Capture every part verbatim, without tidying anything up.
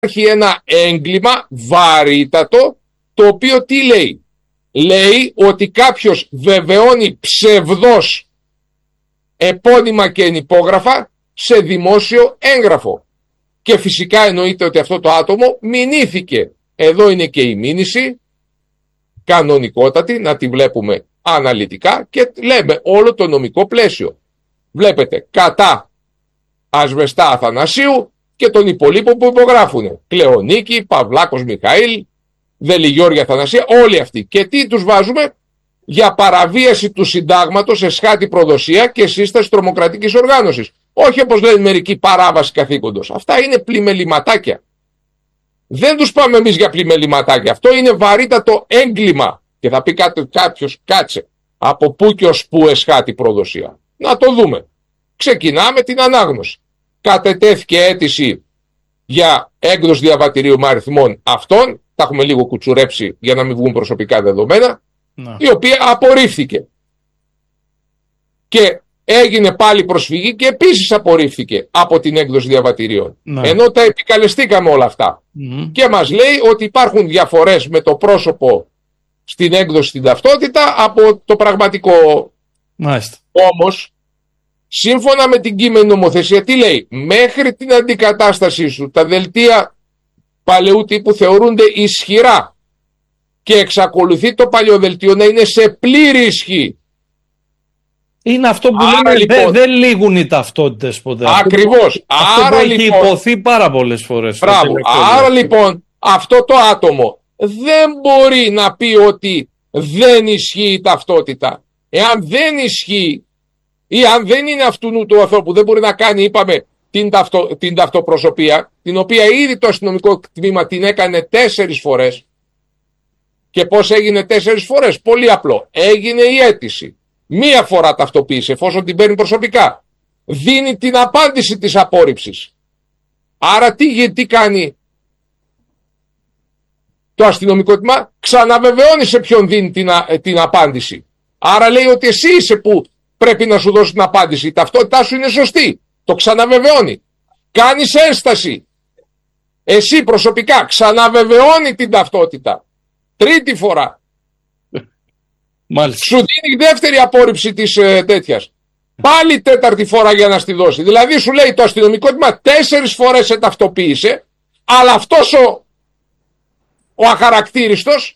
υπάρχει ένα έγκλημα βαρύτατο, το οποίο τι λέει? Λέει ότι κάποιος βεβαιώνει ψευδώς επώνυμα και ενυπόγραφα σε δημόσιο έγγραφο. Και φυσικά εννοείται ότι αυτό το άτομο μηνύθηκε. Εδώ είναι και η μήνυση, κανονικότατη, να τη βλέπουμε αναλυτικά και λέμε όλο το νομικό πλαίσιο. Βλέπετε, κατά Ασβεστά Αθανασίου και των υπολείπων που υπογράφουν. Κλεονίκη, Παυλάκος Μιχαήλ, Δελιγιώργη Αθανασία, όλοι αυτοί. Και τι τους βάζουμε? Για παραβίαση του συντάγματος, εσχάτη προδοσία και σύσταση τρομοκρατικής οργάνωσης. Όχι όπως λένε μερικοί, παράβαση καθήκοντος. Αυτά είναι πλημεληματάκια. Δεν τους πάμε εμείς για πλημεληματάκια. Αυτό είναι βαρύτατο έγκλημα. Και θα πει κάποιος, κάτσε, από πού και ως πού εσχάτη προδοσία? Να το δούμε. Ξεκινάμε την ανάγνωση. Κατετέθηκε αίτηση για έκδοση διαβατηρίου με αριθμών αυτών. Τα έχουμε λίγο κουτσουρέψει για να μην βγουν προσωπικά δεδομένα. Να. Η οποία απορρίφθηκε. Και έγινε πάλι προσφυγή και επίσης απορρίφθηκε από την έκδοση διαβατηρίων. Να. Ενώ τα επικαλεστήκαμε όλα αυτά. Mm. Και μας λέει ότι υπάρχουν διαφορές με το πρόσωπο στην έκδοση στην ταυτότητα από το πραγματικό. Μάλιστα. Όμως, σύμφωνα με την κείμενη νομοθεσία, τι λέει? Μέχρι την αντικατάστασή σου τα δελτία παλαιού τύπου θεωρούνται ισχυρά και εξακολουθεί το παλιό δελτίο να είναι σε πλήρη ισχύ. Είναι αυτό που λέμε, λοιπόν, δεν δε λήγουν οι ταυτότητες ποτέ. Ακριβώς. Αυτό Άρα, που λοιπόν, έχει υποθεί πάρα πολλές φορές. Μπράβο. Άρα λοιπόν αυτό το άτομο δεν μπορεί να πει ότι δεν ισχύει η ταυτότητα. Εάν δεν ισχύει ή αν δεν είναι αυτού του ανθρώπου, δεν μπορεί να κάνει, είπαμε, την, ταυτο, την ταυτοπροσωπία, την οποία ήδη το αστυνομικό τμήμα την έκανε τέσσερις φορές. Και πώς έγινε τέσσερις φορές? Πολύ απλό. Έγινε η αίτηση. Μία φορά ταυτοποίησε, εφόσον την παίρνει προσωπικά. Δίνει την απάντηση της απόρριψης. Άρα τι, τι κάνει το αστυνομικό τμήμα? Ξαναβεβαιώνει σε ποιον δίνει την, την απάντηση. Άρα λέει ότι εσύ είσαι που πρέπει να σου δώσει την απάντηση. Η ταυτότητά σου είναι σωστή. Το ξαναβεβαιώνει. Κάνεις ένσταση. Εσύ προσωπικά ξαναβεβαιώνει την ταυτότητα. Τρίτη φορά. Μάλιστα. Σου δίνει δεύτερη απόρριψη της ε, τέτοιας. Πάλι τέταρτη φορά για να στη δώσει. Δηλαδή σου λέει το αστυνομικό τμήμα τέσσερις φορές σε ταυτοποίησε, αλλά αυτός ο, ο αχαρακτήριστος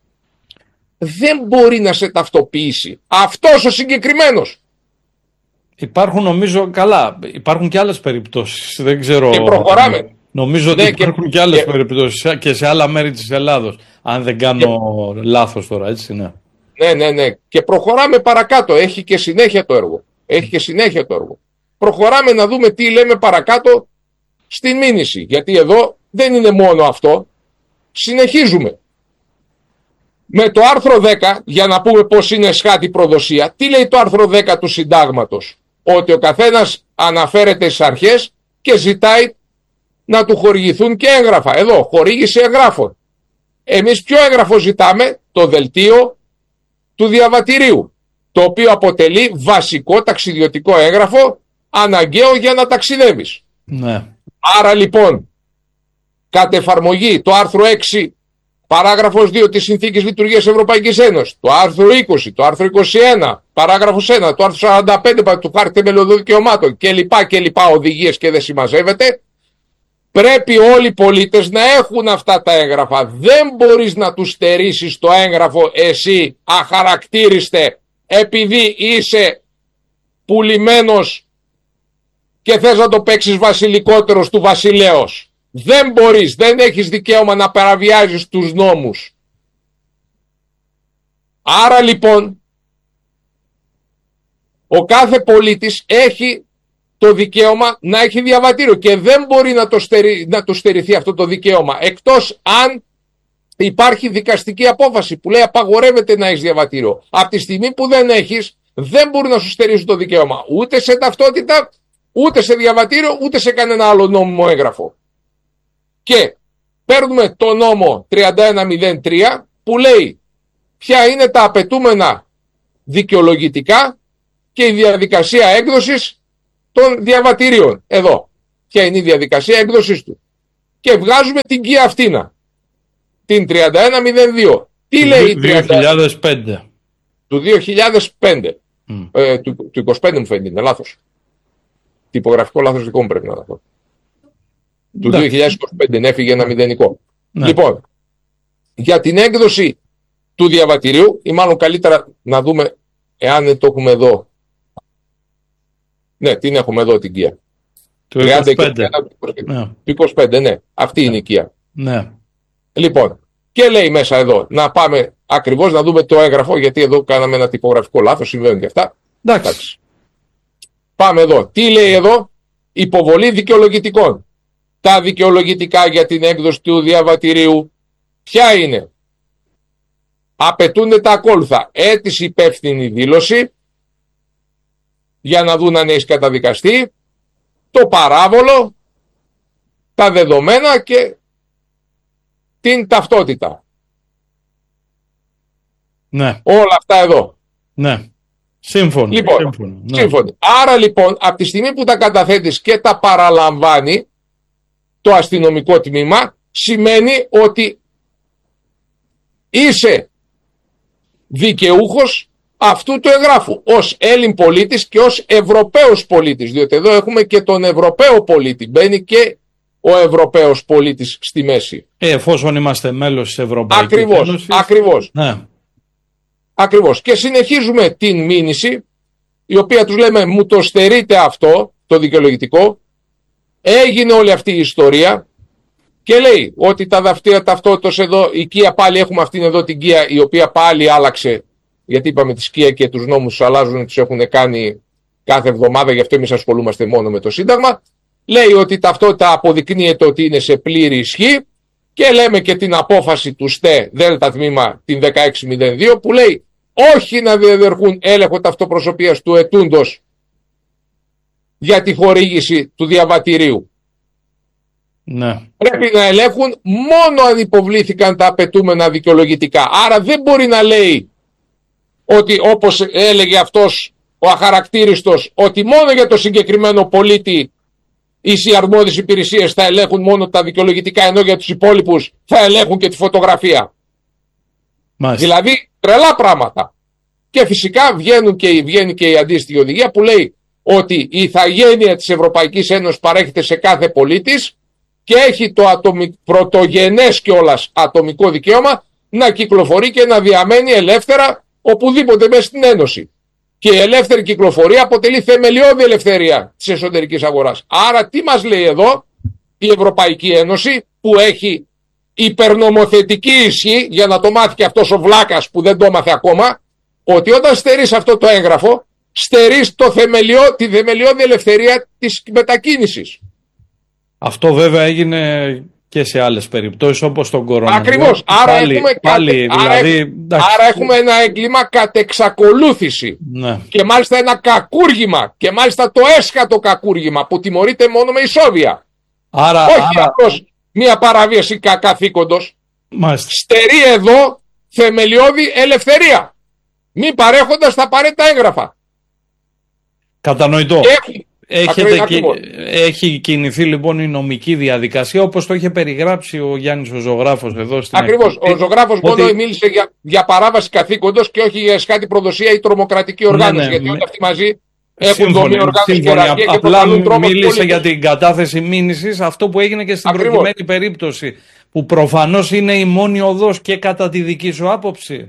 δεν μπορεί να σε ταυτοποιήσει. Αυτός ο συγκεκριμένος. Υπάρχουν, νομίζω, καλά, υπάρχουν και άλλες περιπτώσεις. Δεν ξέρω. Και προχωράμε. Νομίζω ότι ναι, υπάρχουν και, και άλλες και... περιπτώσεις και σε άλλα μέρη της Ελλάδος. Αν δεν κάνω και... λάθος τώρα, έτσι, ναι. Ναι, ναι, ναι. Και προχωράμε παρακάτω. Έχει και συνέχεια το έργο. Έχει και συνέχεια το έργο. Προχωράμε να δούμε τι λέμε παρακάτω στην μήνυση. Γιατί εδώ δεν είναι μόνο αυτό. Συνεχίζουμε. Με το άρθρο δέκα, για να πούμε πώς είναι εσχάτη προδοσία, τι λέει το άρθρο δέκα του συντάγματος? Ότι ο καθένας αναφέρεται στις αρχές και ζητάει να του χορηγηθούν και έγγραφα. Εδώ, χορήγηση εγγράφων. Εμείς ποιο έγγραφο ζητάμε? Το δελτίο του διαβατηρίου, το οποίο αποτελεί βασικό ταξιδιωτικό έγγραφο, αναγκαίο για να ταξιδεύεις. Ναι. Άρα λοιπόν, κατ' εφαρμογή το άρθρο έξι παράγραφος δύο της Συνθήκης Λειτουργίας Ευρωπαϊκής Ένωσης, το άρθρο είκοσι, το άρθρο είκοσι ένα, παράγραφος ένα, το άρθρο σαράντα πέντε του Χάρτη Θεμελιωδών Δικαιωμάτων κλπ. κλπ. Οδηγίες και δεν συμμαζεύεται, πρέπει όλοι οι πολίτες να έχουν αυτά τα έγγραφα. Δεν μπορείς να τους στερήσεις το έγγραφο εσύ αχαρακτήριστε επειδή είσαι πουλημένος και θες να το παίξεις βασιλικότερος του βασιλέως. Δεν μπορείς, δεν έχεις δικαίωμα να παραβιάζεις τους νόμους. Άρα λοιπόν ο κάθε πολίτης έχει το δικαίωμα να έχει διαβατήριο και δεν μπορεί να το, στερει, να το στερηθεί αυτό το δικαίωμα εκτός αν υπάρχει δικαστική απόφαση που λέει απαγορεύεται να έχεις διαβατήριο. Από τη στιγμή που δεν έχεις, δεν μπορεί να σου στερήσουν το δικαίωμα ούτε σε ταυτότητα, ούτε σε διαβατήριο, ούτε σε κανένα άλλο νόμιμο έγγραφο. Και παίρνουμε το νόμο τριάντα ένα μηδέν τρία που λέει ποια είναι τα απαιτούμενα δικαιολογητικά και η διαδικασία έκδοσης των διαβατηρίων. Εδώ. Ποια είναι η διαδικασία έκδοσης του? και βγάζουμε την Kia Αυτίνα, την τριάντα ένα μηδέν δύο. Τι λέει η δύο χιλιάδες πέντε. Του δύο χιλιάδες πέντε. Mm. Ε, του, του είκοσι πέντε μου φαίνεται, είναι λάθος. Τυπογραφικό λάθος δικό μου πρέπει να είναι αυτό. Του δύο χιλιάδες είκοσι πέντε έφυγε ένα μηδενικό. Ναι. Λοιπόν, για την έκδοση του διαβατηρίου, ή μάλλον καλύτερα να δούμε εάν το έχουμε εδώ. Ναι, την έχουμε εδώ την Kia. Του είκοσι πέντε. Ναι. είκοσι πέντε, ναι. Αυτή ναι. είναι η Kia. Ναι. Λοιπόν, και λέει μέσα εδώ, να πάμε ακριβώς να δούμε το έγγραφο, γιατί εδώ κάναμε ένα τυπογραφικό λάθος, συμβαίνουν και αυτά. Εντάξει. Πάμε εδώ. Τι λέει εδώ? Υποβολή δικαιολογητικών. Τα δικαιολογητικά για την έκδοση του διαβατηρίου ποια είναι? Απαιτούνται τα ακόλουθα. Αίτηση υπεύθυνη δήλωση, για να δουν αν έχει καταδικαστεί, το παράβολο, τα δεδομένα και την ταυτότητα. Ναι. Όλα αυτά εδώ. Ναι. Σύμφωνο. Λοιπόν, σύμφωνο, ναι. σύμφωνο. Άρα λοιπόν, από τη στιγμή που τα καταθέτεις και τα παραλαμβάνει το αστυνομικό τμήμα, σημαίνει ότι είσαι δικαιούχος αυτού του εγγράφου ως Έλλην πολίτης και ως Ευρωπαίος πολίτης, διότι εδώ έχουμε και τον Ευρωπαίο πολίτη, μπαίνει και ο Ευρωπαίος πολίτης στη μέση. Ε, εφόσον είμαστε μέλος της Ευρωπαϊκής ακριβώς, Ένωσης. Ακριβώς, ναι. ακριβώς. Και συνεχίζουμε την μήνυση, η οποία τους λέμε μου το στερείτε αυτό, το δικαιολογητικό. Έγινε όλη αυτή η ιστορία και λέει ότι τα δαυτεία ταυτότητας εδώ, η Kia πάλι έχουμε αυτήν εδώ την Kia, η οποία πάλι άλλαξε, γιατί είπαμε τη Kia και τους νόμους τους αλλάζουν, τους έχουν κάνει κάθε εβδομάδα, γι' αυτό εμείς ασχολούμαστε μόνο με το Σύνταγμα. Λέει ότι η ταυτότητα αποδεικνύεται ότι είναι σε πλήρη ισχύ και λέμε και την απόφαση του ΣΤΕ ΔΕΛΤΑ τμήμα την δεκαέξι μηδέν δύο που λέει όχι να διαδερχούν έλεγχο ταυτοπροσωπείας του ετούντος για τη χορήγηση του διαβατηρίου. Ναι. Πρέπει να ελέγχουν μόνο αν υποβλήθηκαν τα απαιτούμενα δικαιολογητικά. Άρα δεν μπορεί να λέει ότι, όπως έλεγε αυτός ο αχαρακτήριστος, ότι μόνο για το συγκεκριμένο πολίτη οι αρμόδιες υπηρεσίες θα ελέγχουν μόνο τα δικαιολογητικά, ενώ για τους υπόλοιπους θα ελέγχουν και τη φωτογραφία. Μάλιστα. Δηλαδή τρελά πράγματα. Και φυσικά βγαίνουν και, βγαίνει και η αντίστοιχη οδηγία που λέει ότι η ηθαγένεια της Ευρωπαϊκής Ένωσης παρέχεται σε κάθε πολίτης και έχει το ατομι... πρωτογενές κιόλας ατομικό δικαίωμα να κυκλοφορεί και να διαμένει ελεύθερα οπουδήποτε μέσα στην Ένωση. Και η ελεύθερη κυκλοφορία αποτελεί θεμελιώδη ελευθερία της εσωτερικής αγοράς. Άρα τι μας λέει εδώ η Ευρωπαϊκή Ένωση, που έχει υπερνομοθετική ισχύ, για να το μάθει και αυτός ο βλάκας που δεν το μάθε ακόμα, ότι όταν στερείς αυτό το έγγραφο, στερείς το θεμελιώ, τη θεμελιώδη ελευθερία της μετακίνησης. Αυτό βέβαια έγινε και σε άλλες περιπτώσεις, όπως τον κορονοϊό. Ακριβώς. Άρα, πάλι, έχουμε, πάλι, κατε... δηλαδή, άρα, άρα έχουμε ένα έγκλημα κατ' εξακολούθηση. Ναι. Και μάλιστα ένα κακούργημα. Και μάλιστα το έσχατο κακούργημα που τιμωρείται μόνο με ισόβια. Άρα, Όχι άρα... απλώς μία παραβίαση καθήκοντος. Μάλιστα. Στερεί εδώ θεμελιώδη ελευθερία, μη παρέχοντας τα απαραίτητα έγγραφα. Κατανοητό. Έχει, Έχετε κι... Έχει κινηθεί λοιπόν η νομική διαδικασία, όπως το είχε περιγράψει ο Γιάννης ο ζωγράφος εδώ στην Ακριβώς. εκπομπή. Ο ζωγράφος ότι... μόνο μίλησε για, για παράβαση καθήκοντος και όχι για εσχάτη προδοσία ή τρομοκρατική οργάνωση. Ναι, ναι, γιατί όλοι αυτοί μαζί έχουν δομή οργάνωση και ραγία και προκαλούν τρόμο. Μίλησε για την κατάθεση μήνυσης, αυτό που έγινε και στην Ακριβώς. προκειμένη περίπτωση, που προφανώς είναι η μόνη οδός και κατά τη δική σου άποψη.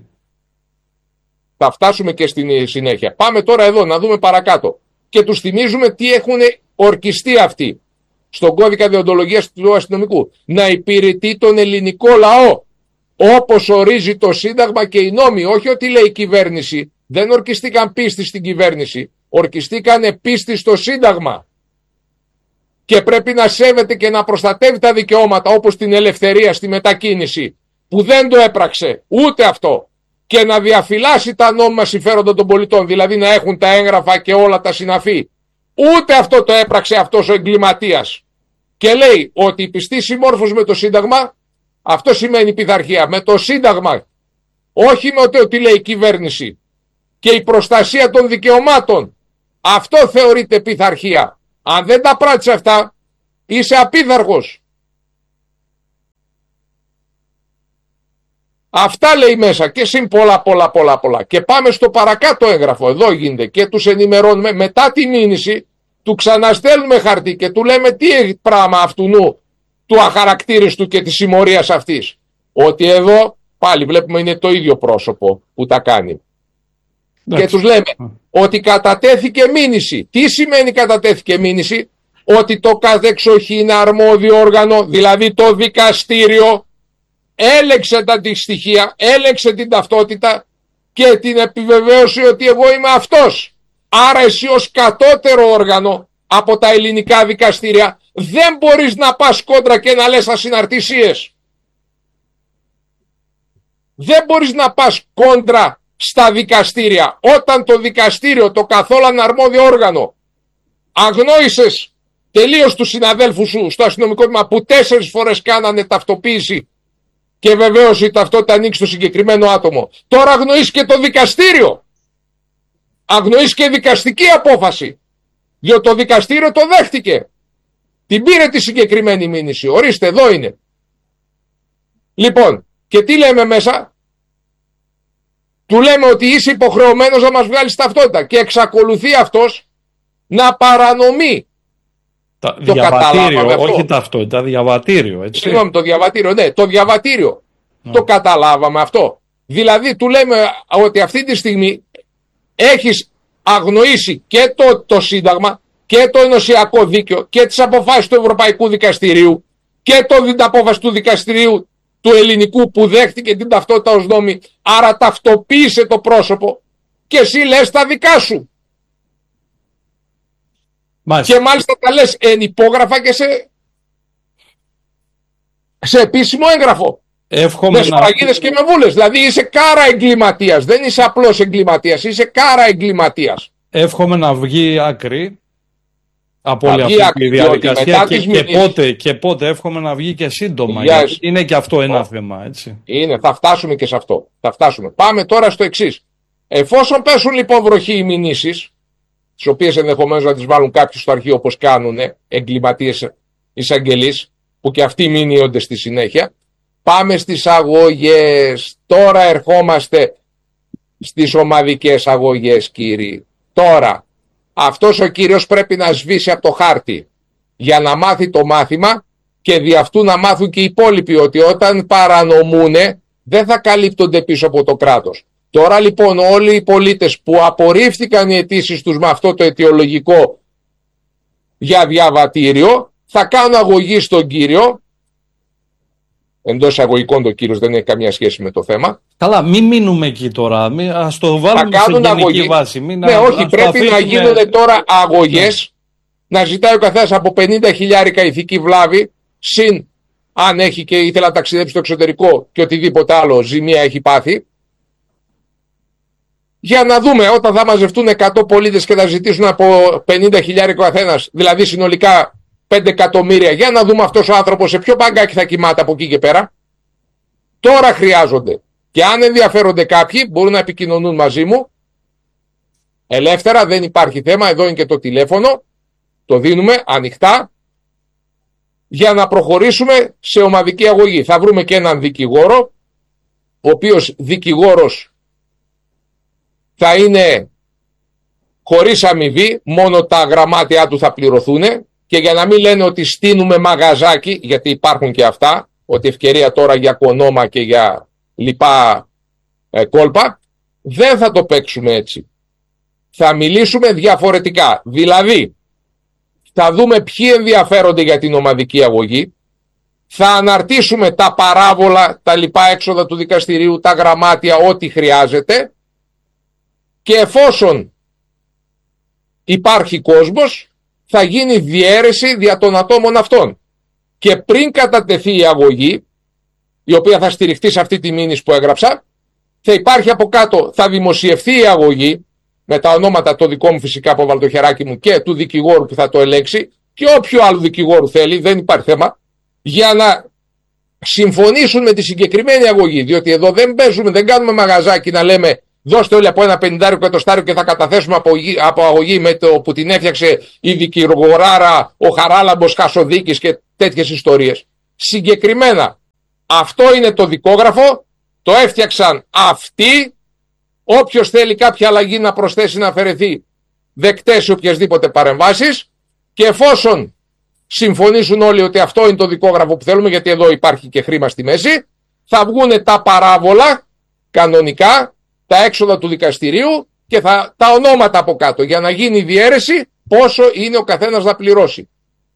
Θα φτάσουμε και στην συνέχεια. Πάμε τώρα εδώ να δούμε παρακάτω. Και τους θυμίζουμε τι έχουν ορκιστεί αυτοί στον κώδικα δεοντολογίας του αστυνομικού. Να υπηρετεί τον ελληνικό λαό όπως ορίζει το Σύνταγμα και οι νόμοι. Όχι ότι λέει η κυβέρνηση. Δεν ορκιστήκαν πίστη στην κυβέρνηση. Ορκιστήκαν πίστη στο Σύνταγμα. Και πρέπει να σέβεται και να προστατεύει τα δικαιώματα, όπως την ελευθερία στη μετακίνηση, που δεν το έπραξε ούτε αυτό. Και να διαφυλάσει τα νόμιμα συμφέροντα των πολιτών, δηλαδή να έχουν τα έγγραφα και όλα τα συναφή. Ούτε αυτό το έπραξε αυτός ο εγκληματίας. Και λέει ότι η πιστή συμμόρφωση με το Σύνταγμα, αυτό σημαίνει πειθαρχία, με το Σύνταγμα, όχι με το ότι λέει η κυβέρνηση. Και η προστασία των δικαιωμάτων, αυτό θεωρείται πειθαρχία. Αν δεν τα πράττεις αυτά, είσαι απίθαρχος. Αυτά λέει μέσα και συν πολλά πολλά πολλά πολλά. Και πάμε στο παρακάτω έγγραφο, εδώ γίνεται και τους ενημερώνουμε μετά τη μήνυση, του ξαναστέλνουμε χαρτί και του λέμε τι έχει πράγμα αυτού του αχαρακτήριστου και της συμμορίας αυτής. Ότι εδώ πάλι βλέπουμε είναι το ίδιο πρόσωπο που τα κάνει. Και τους λέμε ότι κατατέθηκε μήνυση. Τι σημαίνει κατατέθηκε μήνυση? Ότι το κατεξοχήν αρμόδιο όργανο, δηλαδή το δικαστήριο, έλεξε τα τη στοιχεία, έλεξε την ταυτότητα και την επιβεβαίωση ότι εγώ είμαι αυτός. Άρα εσύ ως κατώτερο όργανο από τα ελληνικά δικαστήρια δεν μπορείς να πας κόντρα και να λες ασυναρτησίες. Δεν μπορείς να πας κόντρα στα δικαστήρια. Όταν το δικαστήριο, το καθόλου αρμόδιο όργανο, αγνόησες τελείως τους συναδέλφους σου στο αστυνομικό τμήμα που τέσσερις φορές κάνανε ταυτοποίηση και βεβαίωσε η ταυτότητα ανοίξει στο συγκεκριμένο άτομο. Τώρα αγνοείς και το δικαστήριο. Αγνοείς και δικαστική απόφαση. Διότι το δικαστήριο το δέχτηκε. Την πήρε τη συγκεκριμένη μήνυση. Ορίστε, εδώ είναι. Λοιπόν, και τι λέμε μέσα? Του λέμε ότι είσαι υποχρεωμένος να μας βγάλεις ταυτότητα και εξακολουθεί αυτός να παρανομεί. Τα, το διαβατήριο, όχι ταυτότητα, διαβατήριο, έτσι. Συγγνώμη, το διαβατήριο, ναι, το διαβατήριο. Ναι. Το καταλάβαμε αυτό. Δηλαδή του λέμε ότι αυτή τη στιγμή έχεις αγνοήσει και το, το Σύνταγμα και το ενωσιακό δίκαιο και τις αποφάσεις του Ευρωπαϊκού Δικαστηρίου και το, την απόφαση του Δικαστηρίου του ελληνικού που δέχτηκε την ταυτότητα ως νόμη, άρα ταυτοποίησε το πρόσωπο και εσύ λες τα δικά σου. Μάλιστα. Και μάλιστα τα λες εν υπόγραφα και σε, σε επίσημο έγγραφο. Εύχομαι με σφραγίδες και με βούλες. Δηλαδή είσαι κάρα εγκληματίας, δεν είσαι απλός εγκληματίας, είσαι κάρα εγκληματίας. Εύχομαι να βγει άκρη από όλη αυτή τη διαδικασία και, και, πότε, και πότε εύχομαι να βγει και σύντομα. Yes. Γιατί είναι και αυτό ένα oh. θέμα, έτσι. Είναι, θα φτάσουμε και σε αυτό. Θα φτάσουμε. Πάμε τώρα στο εξής. Εφόσον πέσουν λοιπόν βροχή οι μηνύσεις, τις οποίες ενδεχομένως να τις βάλουν κάποιοι στο αρχείο όπως κάνουν εγκληματίες εισαγγελείς, που και αυτοί μηνύονται στη συνέχεια, πάμε στις αγωγές. Τώρα ερχόμαστε στις ομαδικές αγωγές, κύριοι. Τώρα. Αυτός ο κύριος πρέπει να σβήσει από το χάρτη για να μάθει το μάθημα και δι' αυτού να μάθουν και οι υπόλοιποι ότι όταν παρανομούνε δεν θα καλύπτονται πίσω από το κράτος. Τώρα λοιπόν όλοι οι πολίτες που απορρίφθηκαν οι αιτήσεις τους με αυτό το αιτιολογικό για διαβατήριο θα κάνουν αγωγή στον κύριο. Εντός αγωγικών το κύριος δεν έχει καμία σχέση με το θέμα. Καλά, μην μείνουμε εκεί τώρα. Μην, ας το βάλουμε σε γενική αγωγή. Βάση. Μην, ναι, όχι, ας πρέπει να γίνουν τώρα αγωγές. Ναι. Να ζητάει ο καθένας από πενήντα χιλιάρικα ηθική βλάβη, συν αν έχει και ήθελα να ταξιδέψει στο εξωτερικό και οτιδήποτε άλλο ζημία έχει πάθει. Για να δούμε όταν θα μαζευτούν εκατό πολίτες και θα ζητήσουν από πενήντα χιλιάρικα ο καθένας, δηλαδή συνολικά πέντε εκατομμύρια, για να δούμε αυτός ο άνθρωπος σε ποιο μπαγκάκι θα κοιμάται από εκεί και πέρα. Τώρα χρειάζονται. Και αν ενδιαφέρονται κάποιοι, μπορούν να επικοινωνούν μαζί μου. Ελεύθερα, δεν υπάρχει θέμα. Εδώ είναι και το τηλέφωνο. Το δίνουμε ανοιχτά. Για να προχωρήσουμε σε ομαδική αγωγή. Θα βρούμε και έναν δικηγόρο, ο οποίος δικηγόρος θα είναι χωρίς αμοιβή, μόνο τα γραμμάτια του θα πληρωθούν. Και για να μην λένε ότι στείνουμε μαγαζάκι, γιατί υπάρχουν και αυτά, ότι ευκαιρία τώρα για κονόμα και για λοιπά ε, κόλπα, δεν θα το παίξουμε έτσι. Θα μιλήσουμε διαφορετικά. Δηλαδή, θα δούμε ποιοι ενδιαφέρονται για την ομαδική αγωγή, θα αναρτήσουμε τα παράβολα, τα λοιπά έξοδα του δικαστηρίου, τα γραμμάτια, ό,τι χρειάζεται, και εφόσον υπάρχει κόσμος, θα γίνει διαίρεση δια των ατόμων αυτών. Και πριν κατατεθεί η αγωγή, η οποία θα στηριχτεί σε αυτή τη μήνυση που έγραψα, θα υπάρχει από κάτω, θα δημοσιευθεί η αγωγή, με τα ονόματα το δικό μου φυσικά από Βαλτοχεράκη μου και του δικηγόρου που θα το ελέξει, και όποιο άλλο δικηγόρου θέλει, δεν υπάρχει θέμα, για να συμφωνήσουν με τη συγκεκριμένη αγωγή. Διότι εδώ δεν παίζουμε, δεν κάνουμε μαγαζάκι να λέμε δώστε όλοι από ένα πενηντάριο εκατοστάριο και θα καταθέσουμε από, από αγωγή με το που την έφτιαξε η δικηγοράρα, ο Χαράλαμπος Χασοδίκης και τέτοιες ιστορίες. Συγκεκριμένα, αυτό είναι το δικόγραφο Το έφτιαξαν αυτοί. Όποιος θέλει κάποια αλλαγή να προσθέσει, να αφαιρεθεί, δεκτές σε οποιασδήποτε παρεμβάσεις, και εφόσον συμφωνήσουν όλοι ότι αυτό είναι το δικόγραφο που θέλουμε, γιατί εδώ υπάρχει και χρήμα στη μέση, θα βγουν τα παράβολα κανονικά, τα έξοδα του δικαστηρίου και θα, τα ονόματα από κάτω, για να γίνει η διαίρεση πόσο είναι ο καθένας να πληρώσει.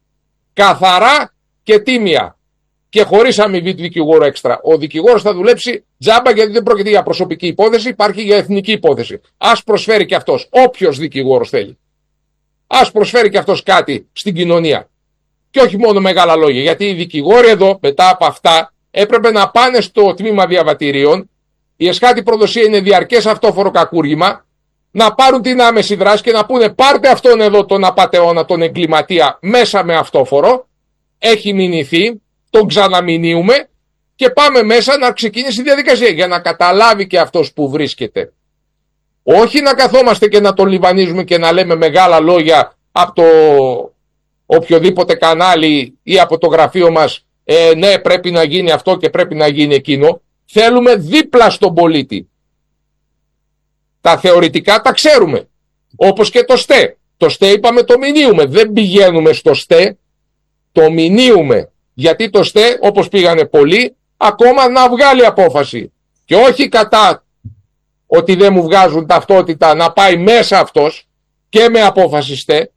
Καθαρά και τίμια και χωρίς αμοιβή του δικηγόρου έξτρα. Ο δικηγόρος θα δουλέψει τζάμπα, γιατί δεν πρόκειται για προσωπική υπόθεση, υπάρχει για εθνική υπόθεση. Ας προσφέρει και αυτός, όποιος δικηγόρος θέλει. Ας προσφέρει και αυτός κάτι στην κοινωνία. Και όχι μόνο μεγάλα λόγια, γιατί οι δικηγόροι εδώ μετά από αυτά έπρεπε να πάνε στο τμήμα διαβατηρίων. Η εσχάτη προδοσία είναι διαρκές αυτόφορο κακούργημα. Να πάρουν την άμεση δράση και να πούνε: πάρτε αυτόν εδώ τον απατεώνα, τον εγκληματία, μέσα με αυτόφορο. Έχει μηνυθεί, τον ξαναμηνύουμε και πάμε μέσα να ξεκινήσει η διαδικασία, για να καταλάβει και αυτός που βρίσκεται. Όχι να καθόμαστε και να τον λιβανίζουμε και να λέμε μεγάλα λόγια από το οποιοδήποτε κανάλι ή από το γραφείο μας, ε, ναι, πρέπει να γίνει αυτό και πρέπει να γίνει εκείνο. Θέλουμε δίπλα στον πολίτη. Τα θεωρητικά τα ξέρουμε. Όπως και το ΣΤΕ. Το ΣΤΕ είπαμε το μηνύουμε. Δεν πηγαίνουμε στο ΣΤΕ. Το μηνύουμε. Γιατί το ΣΤΕ, όπως πήγανε πολλοί, ακόμα να βγάλει απόφαση. Και όχι κατά ότι δεν μου βγάζουν ταυτότητα, να πάει μέσα αυτός και με απόφαση ΣΤΕ.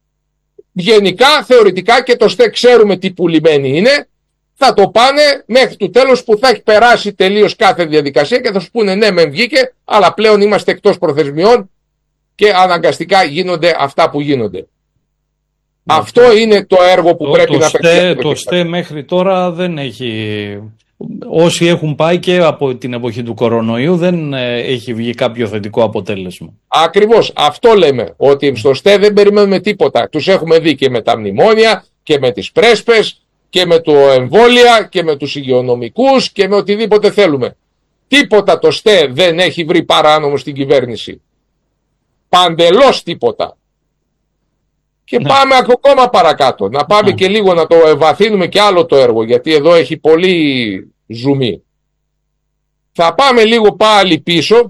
Γενικά, θεωρητικά και το ΣΤΕ ξέρουμε τι πουλημένοι είναι. Θα το πάνε μέχρι του τέλους που θα έχει περάσει τελείως κάθε διαδικασία και θα σου πούνε: ναι, μεν βγήκε, αλλά πλέον είμαστε εκτός προθεσμιών και αναγκαστικά γίνονται αυτά που γίνονται. Ναι, αυτό το, είναι το έργο που το, πρέπει το να παιχτεί. Το ΣΤΕ μέχρι τώρα δεν έχει... Όσοι έχουν πάει και από την εποχή του κορονοϊού δεν έχει βγει κάποιο θετικό αποτέλεσμα. Ακριβώς, αυτό λέμε, ότι στο ΣΤΕ δεν περιμένουμε τίποτα. Τους έχουμε δει και με τα μνημόνια και με τις πρέσπες και με το εμβόλια και με τους υγειονομικούς και με οτιδήποτε θέλουμε. Τίποτα το ΣΤΕ δεν έχει βρει παράνομο στην κυβέρνηση. Παντελώς τίποτα. Και ναι. Πάμε ακόμα παρακάτω. Να πάμε ναι. και λίγο να το ευαθύνουμε και άλλο το έργο, γιατί εδώ έχει πολύ ζουμί. Θα πάμε λίγο πάλι πίσω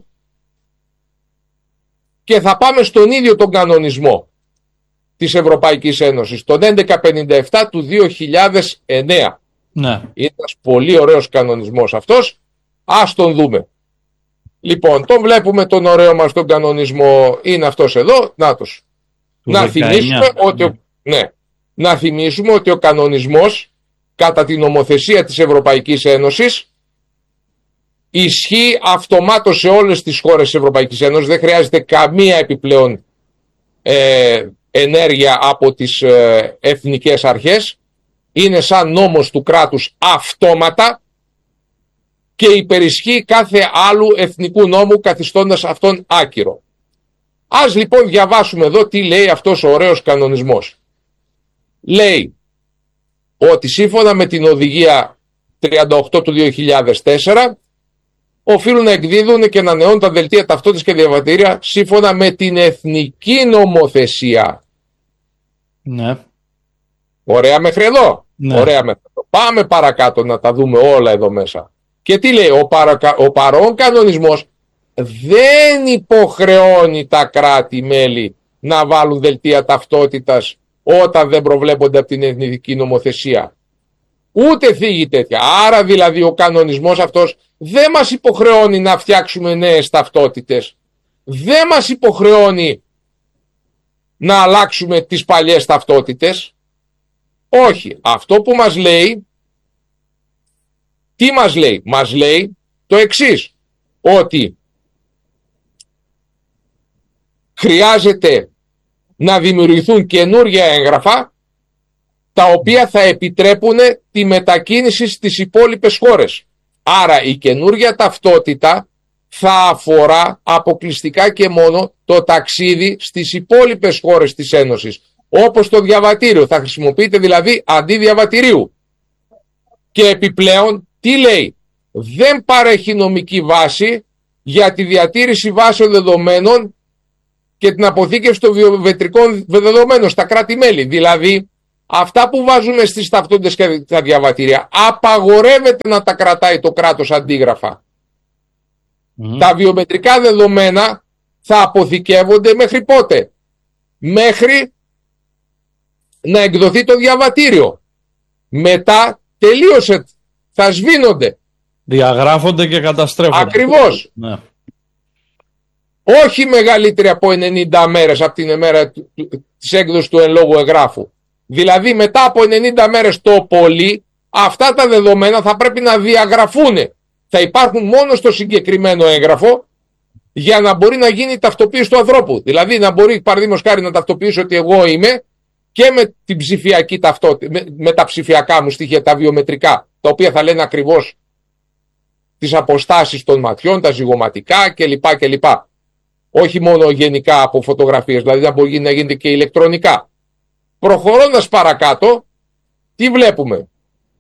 και θα πάμε στον ίδιο τον κανονισμό της Ευρωπαϊκής Ένωσης, τον έντεκα πενήντα επτά του δύο χιλιάδες εννέα. Ναι. Είναι ένας πολύ ωραίος κανονισμός αυτός. Ας τον δούμε. Λοιπόν, τον βλέπουμε τον ωραίο μας τον κανονισμό. Είναι αυτός εδώ. Νάτος. Να θυμίσουμε, ότι ο, ναι, να θυμίσουμε ότι ο κανονισμός κατά την νομοθεσία της Ευρωπαϊκής Ένωσης ισχύει αυτομάτως σε όλες τις χώρες της Ευρωπαϊκής Ένωσης. Δεν χρειάζεται καμία επιπλέον ε, ενέργεια από τις ε, εθνικές αρχές. Είναι σαν νόμος του κράτους αυτόματα και υπερισχύει κάθε άλλου εθνικού νόμου, καθιστώντας αυτόν άκυρο. Ας λοιπόν διαβάσουμε εδώ τι λέει αυτός ο ωραίος κανονισμός. Λέει ότι σύμφωνα με την οδηγία τριάντα οκτώ του δύο χιλιάδες τέσσερα οφείλουν να εκδίδουν και να ανανεώνουν τα δελτία ταυτότητας και διαβατήρια σύμφωνα με την εθνική νομοθεσία. Ναι. Ωραία μέχρι εδώ. Ναι. Ωραία μέχρι εδώ. Πάμε παρακάτω να τα δούμε όλα εδώ μέσα. Και τι λέει, ο, παρακα... ο παρόν κανονισμός δεν υποχρεώνει τα κράτη-μέλη να βάλουν δελτία ταυτότητας όταν δεν προβλέπονται από την εθνική νομοθεσία. Ούτε θίγει τέτοια. Άρα δηλαδή ο κανονισμός αυτός δεν μας υποχρεώνει να φτιάξουμε νέες ταυτότητες. Δεν μας υποχρεώνει να αλλάξουμε τις παλιές ταυτότητες. Όχι. Αυτό που μας λέει, τι μας λέει? Μας λέει το εξής, ότι χρειάζεται να δημιουργηθούν καινούργια έγγραφα τα οποία θα επιτρέπουν τη μετακίνηση στις υπόλοιπες χώρες. Άρα η καινούργια ταυτότητα θα αφορά αποκλειστικά και μόνο το ταξίδι στις υπόλοιπες χώρες της Ένωσης. Όπως το διαβατήριο, θα χρησιμοποιείται δηλαδή αντί διαβατηρίου. Και επιπλέον, τι λέει? Δεν παρέχει νομική βάση για τη διατήρηση βάσεων δεδομένων και την αποθήκευση των βιομετρικών δεδομένων στα κράτη-μέλη. Δηλαδή, αυτά που βάζουμε στις ταυτότητες και τα διαβατήρια απαγορεύεται να τα κρατάει το κράτος αντίγραφα. Mm. Τα βιομετρικά δεδομένα θα αποθηκεύονται μέχρι πότε? Μέχρι να εκδοθεί το διαβατήριο. Μετά τελείωσε. Θα σβήνονται. Διαγράφονται και καταστρέφονται. Ακριβώς. Ναι. Όχι μεγαλύτερη από ενενήντα μέρες από την ημέρα της έκδοσης του εν λόγω εγγράφου. Δηλαδή μετά από ενενήντα μέρες το πολύ, αυτά τα δεδομένα θα πρέπει να διαγραφούν. Θα υπάρχουν μόνο στο συγκεκριμένο έγγραφο για να μπορεί να γίνει η ταυτοποίηση του ανθρώπου. Δηλαδή να μπορεί, παραδείγματος χάρη, να ταυτοποιήσω ότι εγώ είμαι και με την ψηφιακή ταυτότητα, με, με τα ψηφιακά μου στοιχεία, τα βιομετρικά, τα οποία θα λένε ακριβώς τις αποστάσεις των ματιών, τα ζυγωματικά κλπ. κλπ. Όχι μόνο γενικά από φωτογραφίες, δηλαδή να μπορεί να γίνεται και ηλεκτρονικά. Προχωρώντας παρακάτω, τι βλέπουμε?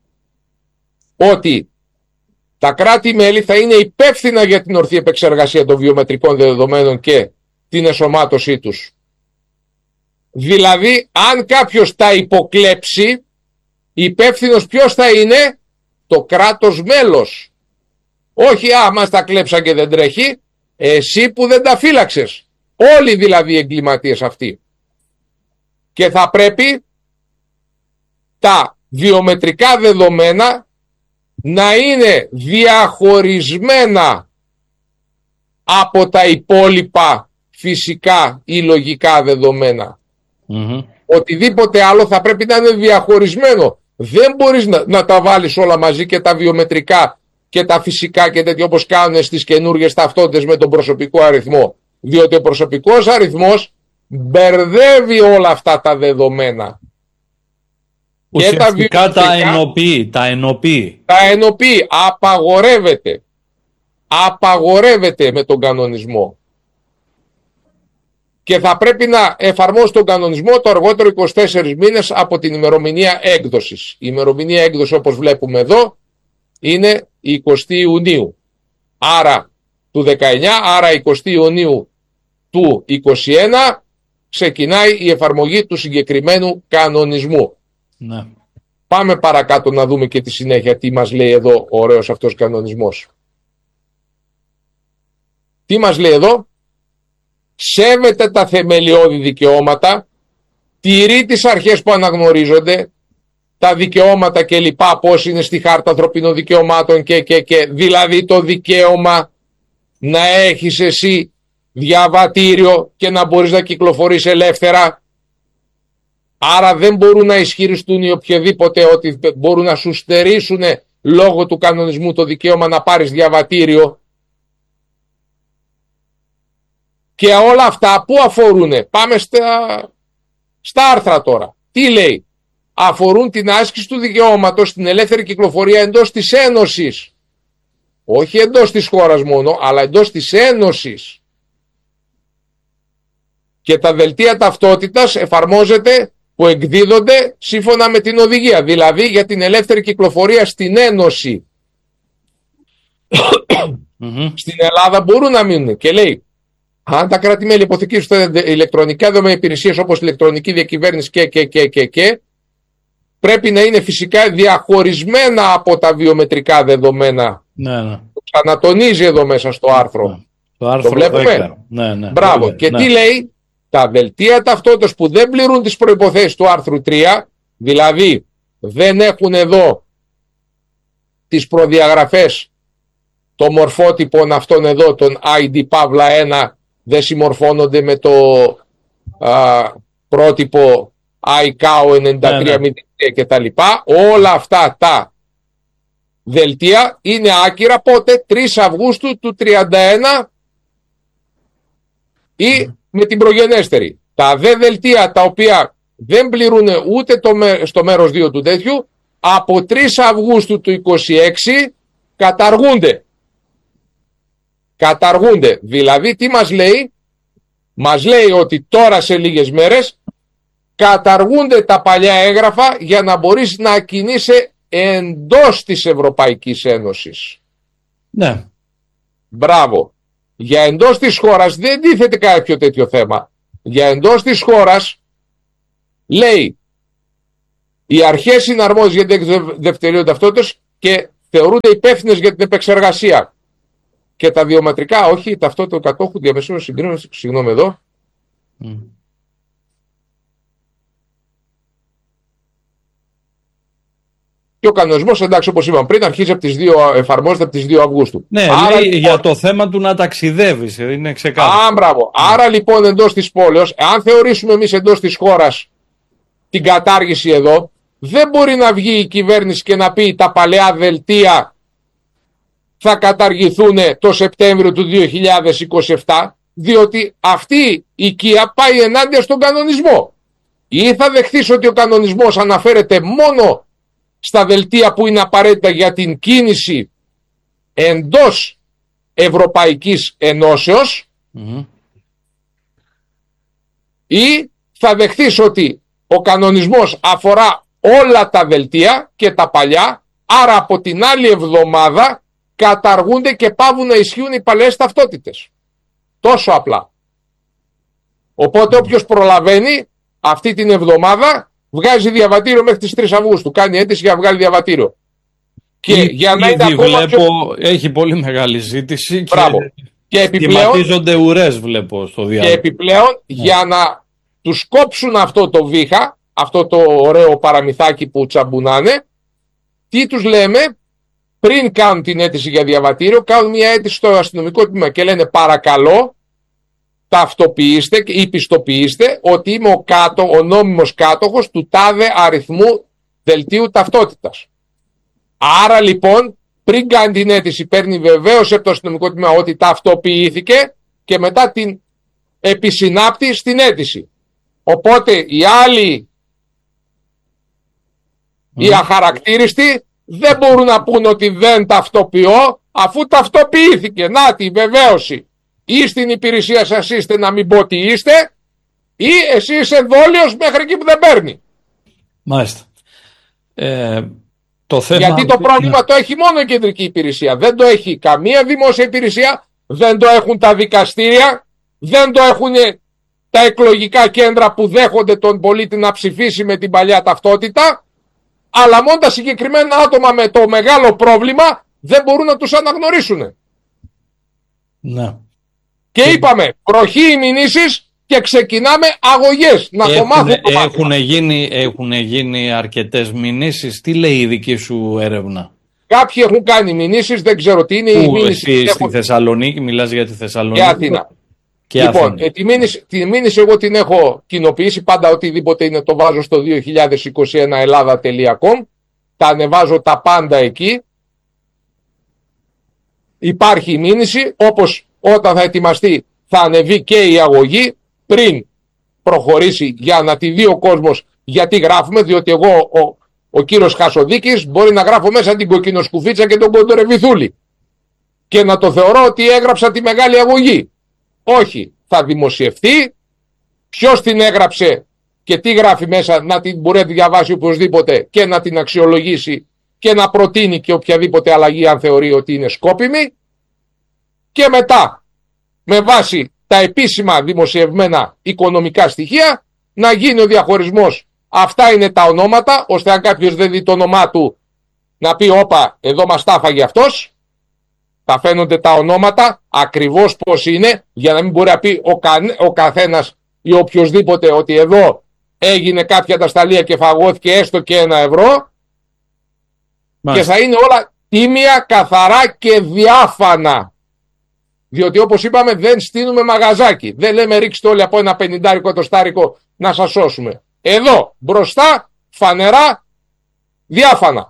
Ότι τα κράτη-μέλη θα είναι υπεύθυνα για την ορθή επεξεργασία των βιομετρικών δεδομένων και την εσωμάτωσή τους. Δηλαδή, αν κάποιος τα υποκλέψει, υπεύθυνος ποιος θα είναι? Το κράτος μέλος. Όχι, α, μας τα κλέψαν και δεν τρέχει, εσύ που δεν τα φύλαξες. Όλοι δηλαδή οι εγκληματίες αυτοί. Και θα πρέπει τα βιομετρικά δεδομένα να είναι διαχωρισμένα από τα υπόλοιπα φυσικά ή λογικά δεδομένα. Mm-hmm. Οτιδήποτε άλλο θα πρέπει να είναι διαχωρισμένο. Δεν μπορείς να, να τα βάλεις όλα μαζί, και τα βιομετρικά και τα φυσικά και τέτοιο, όπως κάνουν στις καινούργιες ταυτότητες με τον προσωπικό αριθμό. Διότι ο προσωπικός αριθμός μπερδεύει όλα αυτά τα δεδομένα. Ουσιαστικά και τα, τα ενοποιεί, τα ενοποιεί. Τα ενοποιεί, απαγορεύεται. Απαγορεύεται με τον κανονισμό. Και θα πρέπει να εφαρμόσει τον κανονισμό το αργότερο είκοσι τέσσερις μήνες από την ημερομηνία έκδοσης. Η ημερομηνία έκδοση, όπως βλέπουμε εδώ, είναι η εικοστή Ιουνίου. Άρα του δεκαεννιά, άρα εικοστή Ιουνίου του είκοσι ένα ξεκινάει η εφαρμογή του συγκεκριμένου κανονισμού. Ναι. Πάμε παρακάτω να δούμε και τη συνέχεια τι μας λέει εδώ ο ωραίος αυτός κανονισμός. Τι μας λέει εδώ? Σέβεται τα θεμελιώδη δικαιώματα, τηρεί τις αρχές που αναγνωρίζονται, τα δικαιώματα και λοιπά, πώς είναι στη Χάρτα Ανθρωπίνων Δικαιωμάτων και, και, και δηλαδή το δικαίωμα να έχεις εσύ διαβατήριο και να μπορείς να κυκλοφορείς ελεύθερα. Άρα δεν μπορούν να ισχυριστούν οι οποιοδήποτε ότι μπορούν να σου στερήσουν λόγω του κανονισμού το δικαίωμα να πάρεις διαβατήριο. Και όλα αυτά που αφορούνε? Πάμε στα, στα άρθρα τώρα. Τι λέει? Αφορούν την άσκηση του δικαιώματος στην ελεύθερη κυκλοφορία εντός της Ένωσης. Όχι εντός της χώρας μόνο, αλλά εντός της Ένωσης. Και τα δελτία ταυτότητας εφαρμόζεται που εκδίδονται σύμφωνα με την οδηγία. Δηλαδή για την ελεύθερη κυκλοφορία στην Ένωση. Mm-hmm. Στην Ελλάδα μπορούν να μείνουν. Και λέει, αν τα κράτη-μέλη υποθηκίσουν ηλεκτρονικά δεδομένα υπηρεσίες όπως ηλεκτρονική διακυβέρνηση και, και, και, και, και, πρέπει να είναι φυσικά διαχωρισμένα από τα βιομετρικά δεδομένα. Ναι, ναι. Το ξανατονίζει εδώ μέσα στο άρθρο. Ναι. Το άρθρο το βλέπουμε. Ναι, ναι. Μπράβο. Ναι. Και ναι. τι λέει? Τα δελτία ταυτότητας που δεν πληρούν τις προϋποθέσεις του άρθρου τρία, δηλαδή δεν έχουν εδώ τις προδιαγραφές των μορφότυπων αυτών εδώ, των άι ντι Παύλα ένα, δεν συμμορφώνονται με το α, πρότυπο άι κέι έι ενενήντα τρία μηδέν τρία ναι, ναι. κτλ. Όλα αυτά τα δελτία είναι άκυρα πότε? τρεις Αυγούστου του τριάντα ένα ή mm. με την προγενέστερη. Τα δε δελτία τα οποία δεν πληρούν ούτε το, στο μέρος δύο του τέτοιου, από τρεις Αυγούστου του είκοσι έξι καταργούνται. Καταργούνται. Δηλαδή τι μας λέει? Μας λέει ότι τώρα σε λίγες μέρες καταργούνται τα παλιά έγγραφα για να μπορείς να κινείσαι εντός της Ευρωπαϊκής Ένωσης. Ναι. Μπράβο. Για εντός της χώρας δεν τίθεται κάποιο τέτοιο θέμα. Για εντός της χώρας λέει οι αρχές είναι αρμόδιες για την δευτεριότητα ταυτότητας και θεωρούνται υπεύθυνες για την επεξεργασία. και τα βιομετρικά, όχι, ταυτότητα του κατόχου διαμεσού συγκρίνουν, συγγνώμη εδώ. Mm. Και ο κανονισμός, εντάξει, όπως είπαμε πριν, αρχίζει από τις δύο, εφαρμόζεται από τις δύο Αυγούστου. Ναι, άρα, λέει, λοιπόν, για το θέμα του να ταξιδεύεις, είναι ξεκάθαρο. Α, μπράβο. Mm. Άρα λοιπόν εντός της πόλεως, αν θεωρήσουμε εμείς εντός της χώρας την κατάργηση εδώ, δεν μπορεί να βγει η κυβέρνηση και να πει τα παλαιά δελτία θα καταργηθούν το Σεπτέμβριο του δύο χιλιάδες είκοσι επτά, διότι αυτή η οικία πάει ενάντια στον κανονισμό. Ή θα δεχθείς ότι ο κανονισμός αναφέρεται μόνο στα δελτία που είναι απαραίτητα για την κίνηση εντός Ευρωπαϊκής Ενώσεως, mm-hmm. ή θα δεχθείς ότι ο κανονισμός αφορά όλα τα δελτία και τα παλιά, άρα από την άλλη εβδομάδα καταργούνται και πάβουν να ισχύουν οι παλαιές ταυτότητες. Τόσο απλά. Οπότε όποιος προλαβαίνει αυτή την εβδομάδα βγάζει διαβατήριο μέχρι τις τρεις Αυγούστου. Κάνει αίτηση για να βγάλει διαβατήριο. Και Ή, για να είναι ακόμα βλέπω, πιο... έχει πολύ μεγάλη ζήτηση. Μπράβο. Και, και επιπλέον ουρές βλέπω στο διάλογο. Και επιπλέον yeah. για να τους κόψουν αυτό το βήχα, αυτό το ωραίο παραμυθάκι που τσαμπουνάνε, τι τους λέμε? Πριν κάνουν την αίτηση για διαβατήριο, κάνουν μια αίτηση στο αστυνομικό τμήμα και λένε παρακαλώ ταυτοποιήστε ή πιστοποιήστε ότι είμαι ο, κάτω, ο νόμιμος κάτοχος του τάδε αριθμού δελτίου ταυτότητας. Άρα λοιπόν πριν κάνει την αίτηση παίρνει βεβαίωση από το αστυνομικό τμήμα ότι ταυτοποιήθηκε και μετά την επισυνάπτει στην αίτηση. Οπότε οι άλλοι, mm. οι αχαρακτήριστοι, δεν μπορούν να πούν ότι δεν ταυτοποιώ, αφού ταυτοποιήθηκε. Να τη βεβαίωση. Ή στην υπηρεσία σας είστε να μην πω τι είστε, ή εσύ είσαι δόλιος μέχρι εκεί που δεν παίρνει. Μάλιστα. Ε, το θέμα... Γιατί το πρόβλημα το έχει μόνο η κεντρική υπηρεσία. Δεν το έχει καμία δημόσια υπηρεσία, δεν το έχουν τα δικαστήρια, δεν το έχουν τα εκλογικά κέντρα που δέχονται τον πολίτη να ψηφίσει με την παλιά ταυτότητα, αλλά μόνο τα συγκεκριμένα άτομα με το μεγάλο πρόβλημα δεν μπορούν να τους αναγνωρίσουν. Ναι. Και είπαμε, προχή οι μηνύσεις και ξεκινάμε αγωγές. Να έχουν, το μάθουμε. Έχουν γίνει, έχουν γίνει αρκετές μηνύσεις. Τι λέει η δική σου έρευνα? Κάποιοι έχουν κάνει μηνύσεις, δεν ξέρω τι είναι. Πού, οι μηνύσεις στη, έχουν... στη Θεσσαλονίκη, μιλάς για τη Θεσσαλονίκη? Και Αθήνα. Και λοιπόν, Αθήνα. Ε, τη, μήνυση, τη μήνυση εγώ την έχω κοινοποιήσει πάντα, οτιδήποτε είναι το βάζω στο δύο χιλιάδες είκοσι ένα Ελλάδα τελεία κομ. Τα ανεβάζω τα πάντα εκεί. Υπάρχει η μήνυση, όπως όταν θα ετοιμαστεί θα ανεβεί και η αγωγή πριν προχωρήσει για να τη δει ο κόσμος γιατί γράφουμε, διότι εγώ ο, ο κύριος Χασοδίκης μπορεί να γράφω μέσα την κοκκινοσκουφίτσα και τον κοντορεβιθούλη και να το θεωρώ ότι έγραψα τη μεγάλη αγωγή. Όχι, θα δημοσιευθεί, ποιος την έγραψε και τι γράφει μέσα να την μπορεί να τη διαβάσει οπωσδήποτε και να την αξιολογήσει και να προτείνει και οποιαδήποτε αλλαγή αν θεωρεί ότι είναι σκόπιμη. Και μετά, με βάση τα επίσημα δημοσιευμένα οικονομικά στοιχεία, να γίνει ο διαχωρισμός. Αυτά είναι τα ονόματα, ώστε αν κάποιος δεν δει το όνομά του, να πει όπα, εδώ μας τα έφαγε αυτός. Θα φαίνονται τα ονόματα, ακριβώς πώς είναι, για να μην μπορεί να πει ο, κα, ο καθένας ή οποιοσδήποτε ότι εδώ έγινε κάποια ατασταλία και φαγώθηκε έστω και ένα ευρώ. Μάλιστα. Και θα είναι όλα τίμια, καθαρά και διάφανα. Διότι όπως είπαμε δεν στείνουμε μαγαζάκι. Δεν λέμε ρίξτε όλοι από ένα πενηντάρικο το στάρικο να σας σώσουμε. Εδώ μπροστά φανερά διάφανα.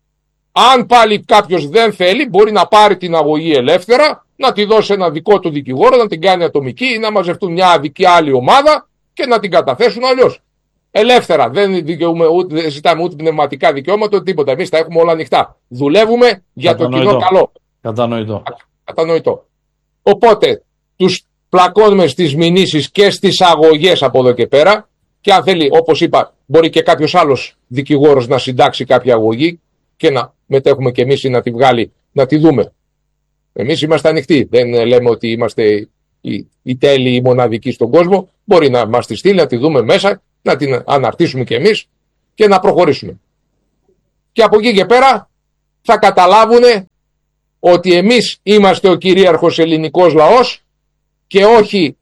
Αν πάλι κάποιος δεν θέλει μπορεί να πάρει την αγωγή ελεύθερα, να τη δώσει ένα δικό του δικηγόρο, να την κάνει ατομική ή να μαζευτούν μια αδική άλλη ομάδα και να την καταθέσουν αλλιώς. Ελεύθερα. Δεν, δικαιούμε, ούτε, δεν ζητάμε ούτε πνευματικά δικαιώματα ούτε τίποτα. Εμείς τα έχουμε όλα ανοιχτά. Δουλεύουμε για Κατανοητό. το κοινό καλό. Κατανοητό. Κατανοητό. Οπότε τους πλακώνουμε στις μηνύσεις και στις αγωγές από εδώ και πέρα και αν θέλει, όπως είπα, μπορεί και κάποιος άλλος δικηγόρος να συντάξει κάποια αγωγή και να μετέχουμε και εμείς ή να τη βγάλει, να τη δούμε. Εμείς είμαστε ανοιχτοί, δεν λέμε ότι είμαστε οι, οι τέλειοι, οι μοναδικοί στον κόσμο. Μπορεί να μας τη στείλει, να τη δούμε μέσα, να την αναρτήσουμε και εμείς και να προχωρήσουμε. Και από εκεί και πέρα θα καταλάβουν ότι εμείς είμαστε ο κυρίαρχος ελληνικός λαός και όχι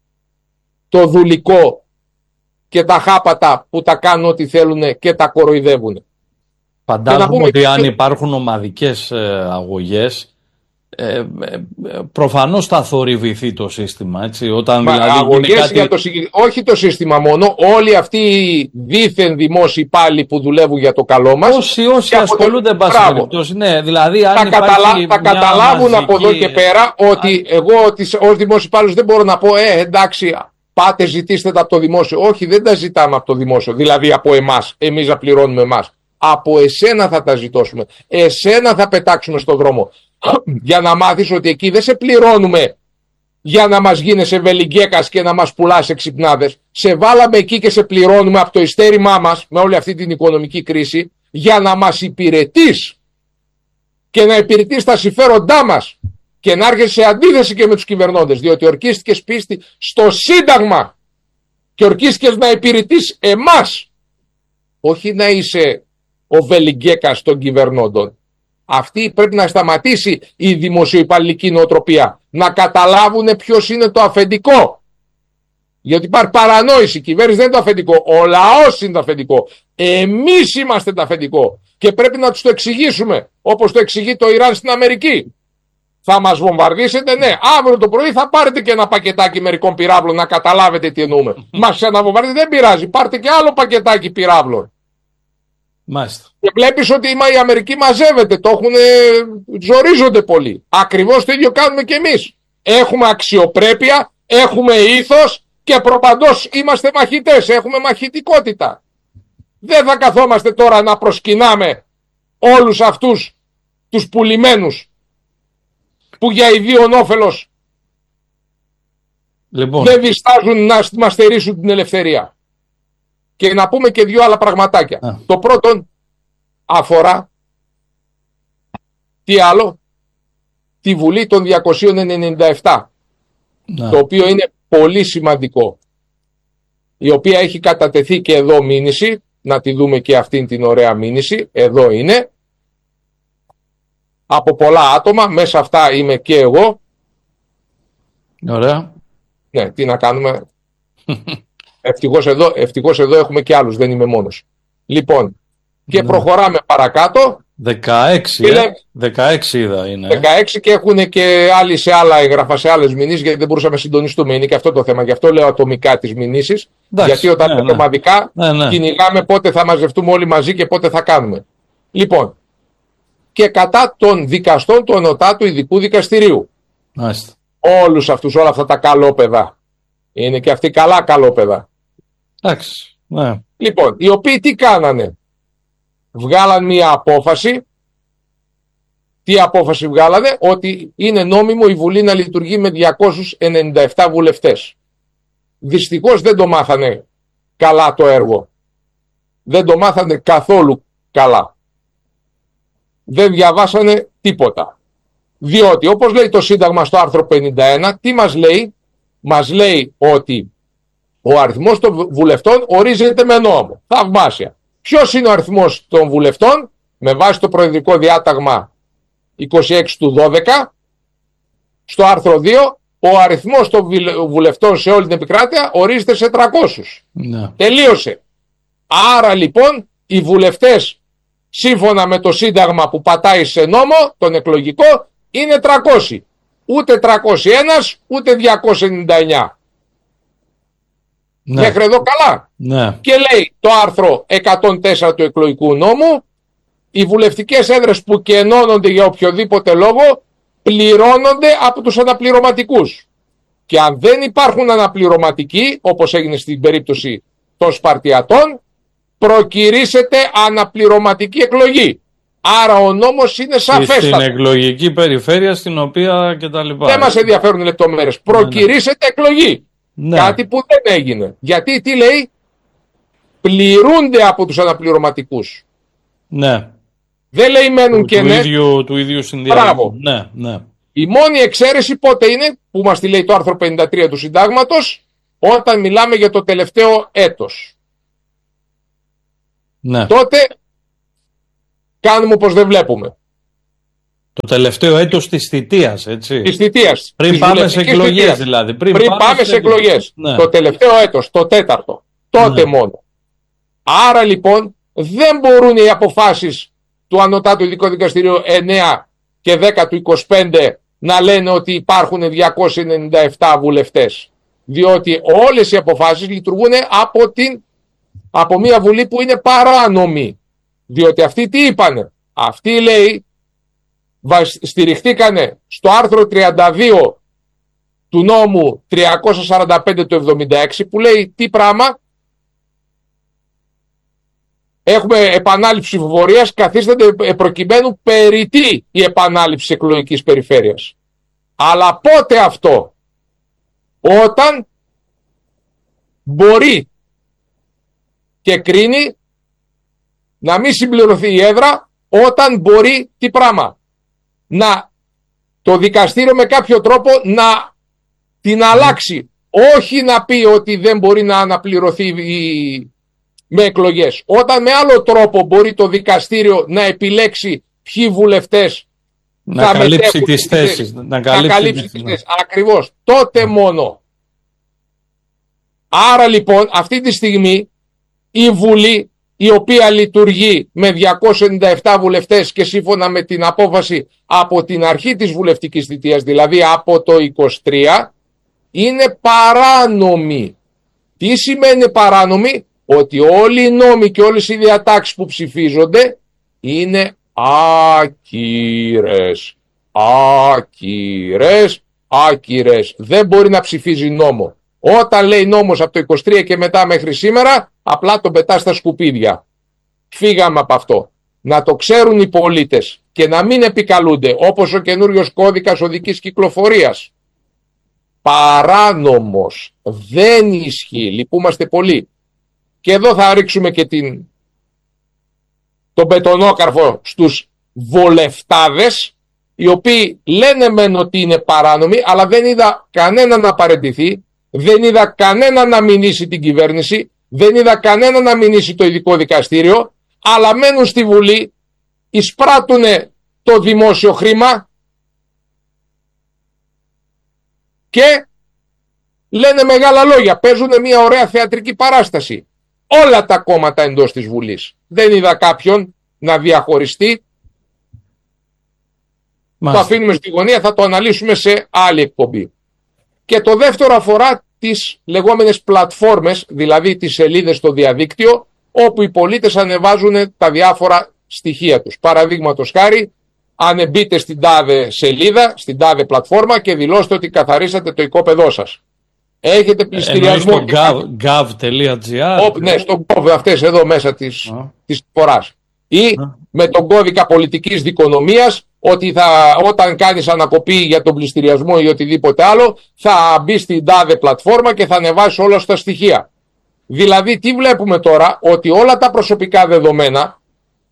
το δουλικό και τα χάπατα που τα κάνουν ό,τι θέλουν και τα κοροϊδεύουν. Φαντάζομαι ότι αν υπάρχουν ομαδικές αγωγές, ε, ε, προφανώς θα θορυβηθεί το σύστημα, έτσι, όταν Μα, δηλαδή αγωγές κάτι... για το, όχι το σύστημα μόνο, όλοι αυτοί οι δίθεν δημόσιοι πάλι που δουλεύουν για το καλό μας. Όσοι, όσοι ασχολούνται, το... ναι, δηλαδή αν θα, καταλα... θα καταλάβουν μαζική... από εδώ και πέρα ότι Α... εγώ ως δημόσιο υπάλληλος δεν μπορώ να πω ε, εντάξει, πάτε ζητήστε τα από το δημόσιο. Όχι, δεν τα ζητάμε από το δημόσιο, δηλαδή από εμάς, εμείς να πληρώνουμε εμάς. Από εσένα θα τα ζητώσουμε. Εσένα θα πετάξουμε στον δρόμο. Για να μάθεις ότι εκεί δεν σε πληρώνουμε για να μας γίνεσαι βελιγκέκας και να μας πουλάς εξυπνάδες. Σε βάλαμε εκεί και σε πληρώνουμε από το ειστέρημά μας με όλη αυτή την οικονομική κρίση για να μας υπηρετείς και να υπηρετείς τα συμφέροντά μας και να έρχεσαι σε αντίθεση και με τους κυβερνώντες, διότι ορκίστηκες πίστη στο Σύνταγμα και ορκίστηκες να υπηρετείς εμάς, όχι να είσαι ο βελιγκέκας των κυβερνώντων. Αυτή πρέπει να σταματήσει η δημοσιοϊπαλληλική νοοτροπία. Να καταλάβουν ποιος είναι το αφεντικό. Γιατί υπάρχει παρανόηση. Η κυβέρνηση δεν είναι το αφεντικό. Ο λαός είναι το αφεντικό. Εμείς είμαστε το αφεντικό. Και πρέπει να τους το εξηγήσουμε. Όπως το εξηγεί το Ιράν στην Αμερική. Θα μας βομβαρδίσετε, ναι. Αύριο το πρωί θα πάρετε και ένα πακετάκι μερικών πυράβλων να καταλάβετε τι εννοούμε. Μας ξαναβομβαρδίσετε, δεν πειράζει. Πάρτε και άλλο πακετάκι πυράβλων. Μάλιστα. Και βλέπεις ότι η Αμερική μαζεύεται, το έχουν, ζορίζονται πολύ. Ακριβώς το ίδιο κάνουμε και εμείς. Έχουμε αξιοπρέπεια, έχουμε ήθος και προπαντός είμαστε μαχητές, έχουμε μαχητικότητα. Δεν θα καθόμαστε τώρα να προσκυνάμε όλους αυτούς τους πουλημένους που για ιδίον όφελος λοιπόν. δεν διστάζουν να μας στερήσουν την ελευθερία. Και να πούμε και δύο άλλα πραγματάκια. Α. Το πρώτο αφορά τι άλλο, τη Βουλή των διακοσίων ενενήντα επτά, Α. το οποίο είναι πολύ σημαντικό, η οποία έχει κατατεθεί και εδώ μήνυση, να τη δούμε και αυτήν την ωραία μήνυση, εδώ είναι, από πολλά άτομα, μέσα αυτά είμαι και εγώ. Ωραία. Ναι, τι να κάνουμε. Ευτυχώς εδώ, ευτυχώς εδώ έχουμε και άλλους, δεν είμαι μόνος. Λοιπόν, και ναι. προχωράμε παρακάτω. δεκαέξι, ε, δεκαέξι είδα είναι. δεκαέξι και έχουν και άλλοι σε άλλα έγγραφα, σε άλλες μηνύσεις, γιατί δεν μπορούσαμε να συντονιστούμε. Είναι και αυτό το θέμα. Γι' αυτό λέω ατομικά τις μηνύσεις. Γιατί όταν ναι, ναι. ομαδικά ναι, ναι. κυνηγάμε πότε θα μαζευτούμε όλοι μαζί και πότε θα κάνουμε. Λοιπόν, και κατά των δικαστών του Ανωτάτου Ειδικού Δικαστηρίου. Μάλιστα. Όλους αυτούς, όλα αυτά τα καλόπαιδα. Είναι και αυτοί καλά καλόπαιδα. Εντάξει. Ναι. Λοιπόν, οι οποίοι τι κάνανε. Βγάλαν μία απόφαση. Τι απόφαση βγάλανε? Ότι είναι νόμιμο η Βουλή να λειτουργεί με διακόσιους ενενήντα επτά βουλευτές. Δυστυχώς δεν το μάθανε καλά το έργο. Δεν το μάθανε καθόλου καλά. Δεν διαβάσανε τίποτα. Διότι όπως λέει το Σύνταγμα στο άρθρο πενήντα ένα, τι μας λέει? Μας λέει ότι ο αριθμός των βουλευτών ορίζεται με νόμο. Θαυμάσια. Ποιος είναι ο αριθμός των βουλευτών? Με βάση το Προεδρικό Διάταγμα είκοσι έξι του δώδεκα, στο άρθρο δύο, ο αριθμός των βουλευτών σε όλη την επικράτεια ορίζεται σε τριακόσιους. Ναι. Τελείωσε. Άρα λοιπόν οι βουλευτές σύμφωνα με το Σύνταγμα που πατάει σε νόμο, τον εκλογικό, είναι τριακόσιοι. Ούτε τριακόσιοι ένα, ούτε διακόσιοι ενενήντα εννιά. Ναι. Μέχρι εδώ καλά. Ναι. Και λέει το άρθρο εκατόν τέσσερα του εκλογικού νόμου, οι βουλευτικές έδρες που κενώνονται για οποιοδήποτε λόγο πληρώνονται από τους αναπληρωματικούς. Και αν δεν υπάρχουν αναπληρωματικοί, όπως έγινε στην περίπτωση των Σπαρτιατών, προκηρύσσεται αναπληρωματική εκλογή. Άρα ο νόμος είναι σαφέστατος. Στην εκλογική περιφέρεια στην οποία και τα λοιπά. Δεν μας ενδιαφέρουν λεπτομέρειες. Προκηρύσσεται εκλογή. Ναι. Κάτι που δεν έγινε. Γιατί τι λέει? Πληρούνται από τους αναπληρωματικούς. Ναι. Δεν λέει μένουν του, και του ναι. Ίδιου, του ίδιου συνδυασμού. Ναι, ναι. Η μόνη εξαίρεση πότε είναι, που μας τη λέει το άρθρο πενήντα τρία του Συντάγματος, όταν μιλάμε για το τελευταίο έτος. Ναι. Τότε κάνουμε όπως δεν βλέπουμε. Το τελευταίο έτος της θητείας, έτσι. Της θητείας. Πριν της πάμε σε εκλογές δηλαδή. Πριν, Πριν πάμε, πάμε σε εκλογές. Ναι. Το τελευταίο έτος, το τέταρτο. Τότε ναι. μόνο. Άρα λοιπόν δεν μπορούν οι αποφάσεις του Ανωτάτου Ειδικού Δικαστηρίου εννέα και δέκα του είκοσι πέντε να λένε ότι υπάρχουν διακόσιοι ενενήντα επτά βουλευτές. Διότι όλες οι αποφάσεις λειτουργούν από, την, από μια βουλή που είναι παράνομη. Διότι αυτοί τι είπανε. Αυτοί λέει στηριχτήκανε στο άρθρο τριάντα δύο του νόμου τριακόσια σαράντα πέντε του εβδομήντα έξι που λέει τι πράγμα. Έχουμε επανάληψη ψηφοφορίας, καθίσταται προκειμένου περιττή η επανάληψη εκλογικής περιφέρειας. Αλλά πότε αυτό? Όταν μπορεί και κρίνει να μην συμπληρωθεί η έδρα, όταν μπορεί τι πράγμα? Να το δικαστήριο με κάποιο τρόπο να την αλλάξει. Όχι να πει ότι δεν μπορεί να αναπληρωθεί η... με εκλογές. Όταν με άλλο τρόπο μπορεί το δικαστήριο να επιλέξει ποιοι βουλευτές να θα καλύψει τις θέσεις. Να, να καλύψει, καλύψει τις θέσεις. Ακριβώς. Τότε μόνο. Άρα λοιπόν αυτή τη στιγμή η Βουλή, η οποία λειτουργεί με διακόσιους ενενήντα επτά βουλευτές και σύμφωνα με την απόφαση από την αρχή της βουλευτικής θητείας, δηλαδή από το είκοσι τρία, είναι παράνομη. Τι σημαίνει παράνομη? Ότι όλοι οι νόμοι και όλες οι διατάξεις που ψηφίζονται είναι άκυρες. Άκυρες, άκυρες. Δεν μπορεί να ψηφίζει νόμο. Όταν λέει νόμος από το είκοσι τρία και μετά μέχρι σήμερα, απλά τον πετά στα σκουπίδια. Φύγαμε από αυτό. Να το ξέρουν οι πολίτες και να μην επικαλούνται, όπως ο καινούριος κώδικας οδικής κυκλοφορίας. Παράνομος. Δεν ισχύει. Λυπούμαστε πολύ. Και εδώ θα ρίξουμε και την, τον πετονόκαρφο στους βολευτάδες, οι οποίοι λένε μεν ότι είναι παράνομοι, αλλά δεν είδα κανένα να παραιτηθεί, δεν είδα κανένα να μηνύσει την κυβέρνηση, δεν είδα κανένα να μηνύσει το ειδικό δικαστήριο, αλλά μένουν στη Βουλή, εισπράττουν το δημόσιο χρήμα και λένε μεγάλα λόγια, παίζουν μια ωραία θεατρική παράσταση. Όλα τα κόμματα εντός της Βουλής. Δεν είδα κάποιον να διαχωριστεί. Μάλιστα. Το αφήνουμε στη γωνία, θα το αναλύσουμε σε άλλη εκπομπή. Και το δεύτερο αφορά τις λεγόμενες πλατφόρμες, δηλαδή τις σελίδες στο διαδίκτυο, όπου οι πολίτες ανεβάζουν τα διάφορα στοιχεία τους. Παραδείγματος χάρη, αν μπείτε στην τάδε σελίδα, στην τάδε πλατφόρμα και δηλώστε ότι καθαρίσατε το οικόπεδό σας. Έχετε πληστηριασμό. Στο gov.gr. Ναι, στο gov αυτές εδώ μέσα της, oh. της φοράς. Ή oh. με τον κώδικα πολιτικής δικονομίας, ότι θα, όταν κάνεις ανακοπή για τον πληστηριασμό ή οτιδήποτε άλλο, θα μπει στην τάδε πλατφόρμα και θα ανεβάσει όλα στα στοιχεία. Δηλαδή, τι βλέπουμε τώρα? Ότι όλα τα προσωπικά δεδομένα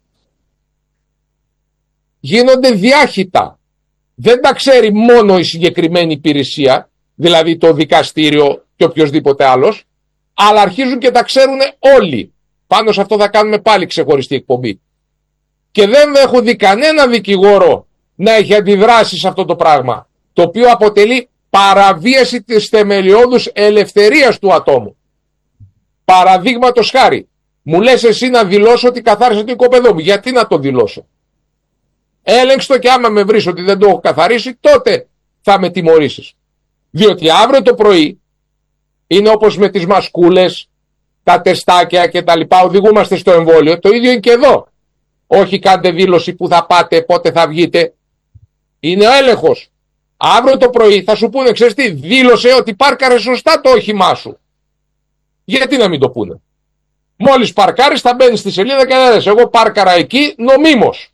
γίνονται διάχυτα. Δεν τα ξέρει μόνο η συγκεκριμένη υπηρεσία, δηλαδή το δικαστήριο και οποιοδήποτε άλλος, αλλά αρχίζουν και τα ξέρουν όλοι. Πάνω σε αυτό θα κάνουμε πάλι ξεχωριστή εκπομπή. Και δεν έχω δει κανένα δικηγόρο να έχει αντιδράσει σε αυτό το πράγμα, το οποίο αποτελεί παραβίαση της θεμελιώδους ελευθερίας του ατόμου. Παραδείγματος χάρη, μου λες εσύ να δηλώσω ότι καθάρισα το οικόπεδό μου. Γιατί να το δηλώσω? Έλεγξε το και άμα με βρεις ότι δεν το έχω καθαρίσει, τότε θα με τιμωρήσεις. Διότι αύριο το πρωί είναι όπως με τις μασκούλες, τα τεστάκια και τα λοιπά, οδηγούμαστε στο εμβόλιο. Το ίδιο είναι και εδώ. Όχι κάντε δήλωση που θα πάτε, πότε θα βγείτε. Είναι ο έλεγχος. Αύριο το πρωί θα σου πούνε, ξέρεις τι, δήλωσε ότι πάρκαρε σωστά το όχημά σου. Γιατί να μην το πούνε? Μόλις παρκάρεις θα μπαίνεις στη σελίδα και να λες, εγώ πάρκαρα εκεί νομίμως.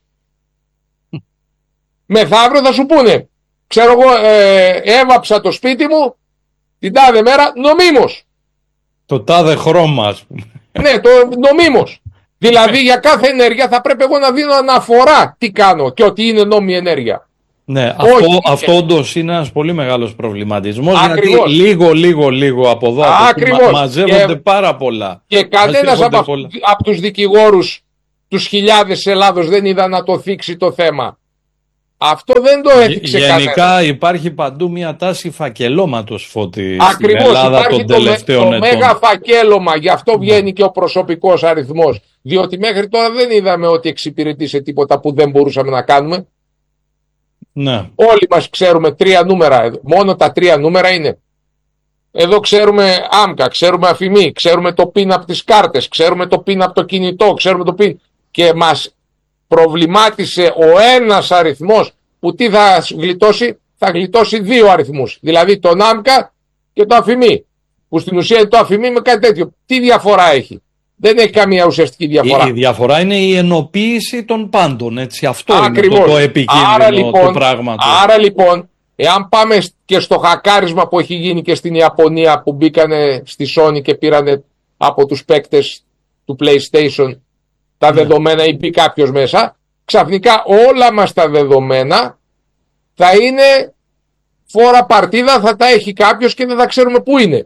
Μεθαύριο θα σου πούνε, ξέρω εγώ, ε, έβαψα το σπίτι μου την τάδε μέρα νομίμως. Το τάδε χρώμα, ας πούμε. Ναι, το νομίμως. Δηλαδή για κάθε ενέργεια θα πρέπει εγώ να δίνω αναφορά τι κάνω και ότι είναι νόμιμη ενέργεια. Ναι, αυτό, Όχι, αυτό όντως είναι ένας πολύ μεγάλος προβληματισμός. Ακριβώς. Γιατί λίγο, λίγο, λίγο από εδώ από μαζεύονται και, πάρα πολλά. Και κανένας από, από τους δικηγόρους, τους χιλιάδες της Ελλάδος δεν είδα να το θίξει το θέμα. Αυτό δεν το έδειξε κανένα. Γενικά υπάρχει παντού μια τάση φακελώματος, Φώτη, Ακριβώς, στην Ελλάδα υπάρχει των το, τελευταίων το ετών. μέγα φακέλωμα, γι' αυτό βγαίνει mm. και ο προσωπικός αριθμός. Διότι μέχρι τώρα δεν είδαμε ότι εξυπηρετεί σε τίποτα που δεν μπορούσαμε να κάνουμε. Ναι. Όλοι μας ξέρουμε τρία νούμερα, μόνο τα τρία νούμερα είναι. Εδώ ξέρουμε άμκα, ξέρουμε αφημί, ξέρουμε το πιν από τις κάρτες, ξέρουμε το πιν από το κινητό, ξέρουμε το πιν. Και μας προβλημάτισε ο ένας αριθμός που τι θα γλιτώσει, θα γλιτώσει δύο αριθμούς. Δηλαδή τον άμκα και το αφημί. Που στην ουσία είναι το αφημί με κάτι τέτοιο. Τι διαφορά έχει? Δεν έχει καμία ουσιαστική διαφορά. Η, η διαφορά είναι η ενοποίηση των πάντων. Έτσι. Αυτό Ακριβώς. είναι το, το επικίνδυνο άρα, λοιπόν, του πράγματος. Άρα λοιπόν, εάν πάμε και στο χακάρισμα που έχει γίνει και στην Ιαπωνία, που μπήκανε στη Sony και πήρανε από τους παίκτες του PlayStation τα ναι. δεδομένα ή μπει κάποιος μέσα, ξαφνικά όλα μας τα δεδομένα θα είναι φόρα παρτίδα, θα τα έχει κάποιος και δεν θα ξέρουμε πού είναι.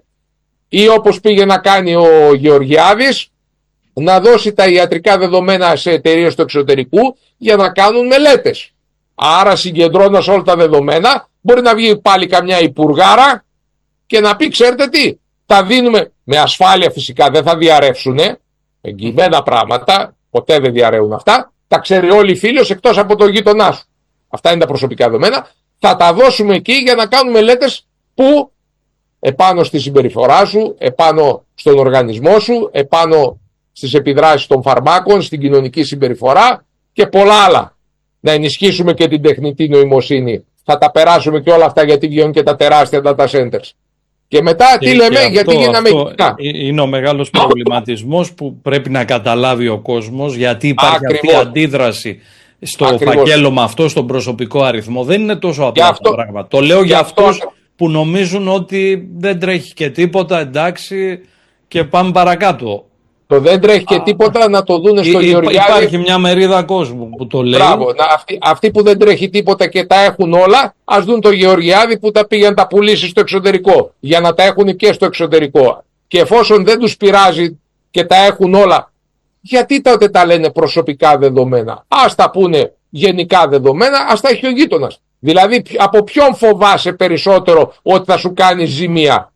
Ή όπως πήγε να κάνει ο Γεωργιάδης, να δώσει τα ιατρικά δεδομένα σε εταιρείες του εξωτερικού για να κάνουν μελέτες. Άρα συγκεντρώνοντας όλα τα δεδομένα, μπορεί να βγει πάλι καμιά υπουργάρα και να πει, ξέρετε τι, τα δίνουμε με ασφάλεια, φυσικά δεν θα διαρρεύσουνε, εγγυημένα πράγματα, ποτέ δεν διαρρέουν αυτά, τα ξέρει όλοι οι φίλοι εκτός από τον γείτονά σου. Αυτά είναι τα προσωπικά δεδομένα. Θα τα δώσουμε εκεί για να κάνουν μελέτες που επάνω στη συμπεριφορά σου, επάνω στον οργανισμό σου, επάνω στις επιδράσεις των φαρμάκων, στην κοινωνική συμπεριφορά και πολλά άλλα. Να ενισχύσουμε και την τεχνητή νοημοσύνη. Θα τα περάσουμε και όλα αυτά, γιατί βγαίνουν και τα τεράστια data centers. Και μετά και τι λέμε, αυτό, γιατί γίναμε εκεί. Είναι ο μεγάλος προβληματισμός που πρέπει να καταλάβει ο κόσμος, γιατί υπάρχει Ακριβώς. αυτή η αντίδραση στο Ακριβώς. φακέλωμα αυτό, στον προσωπικό αριθμό. Δεν είναι τόσο απλό αυτό το πράγμα. Το λέω για αυτούς αυτό... που νομίζουν ότι δεν τρέχει και τίποτα, εντάξει, και πάμε παρακάτω. Το δεν τρέχει και τίποτα να το δούνε στο Γεωργιάδη. Υπάρχει μια μερίδα κόσμου που το λέει. Μπράβο, αυτοί, αυτοί που δεν τρέχει τίποτα και τα έχουν όλα, ας δουν το Γεωργιάδη που τα πήγαν τα πουλήσει στο εξωτερικό, για να τα έχουν και στο εξωτερικό. Και εφόσον δεν τους πειράζει και τα έχουν όλα, γιατί τότε τα λένε προσωπικά δεδομένα? Ας τα πούνε γενικά δεδομένα, ας τα έχει ο γείτονας. Δηλαδή από ποιον φοβάσαι περισσότερο ότι θα σου κάνει ζημία?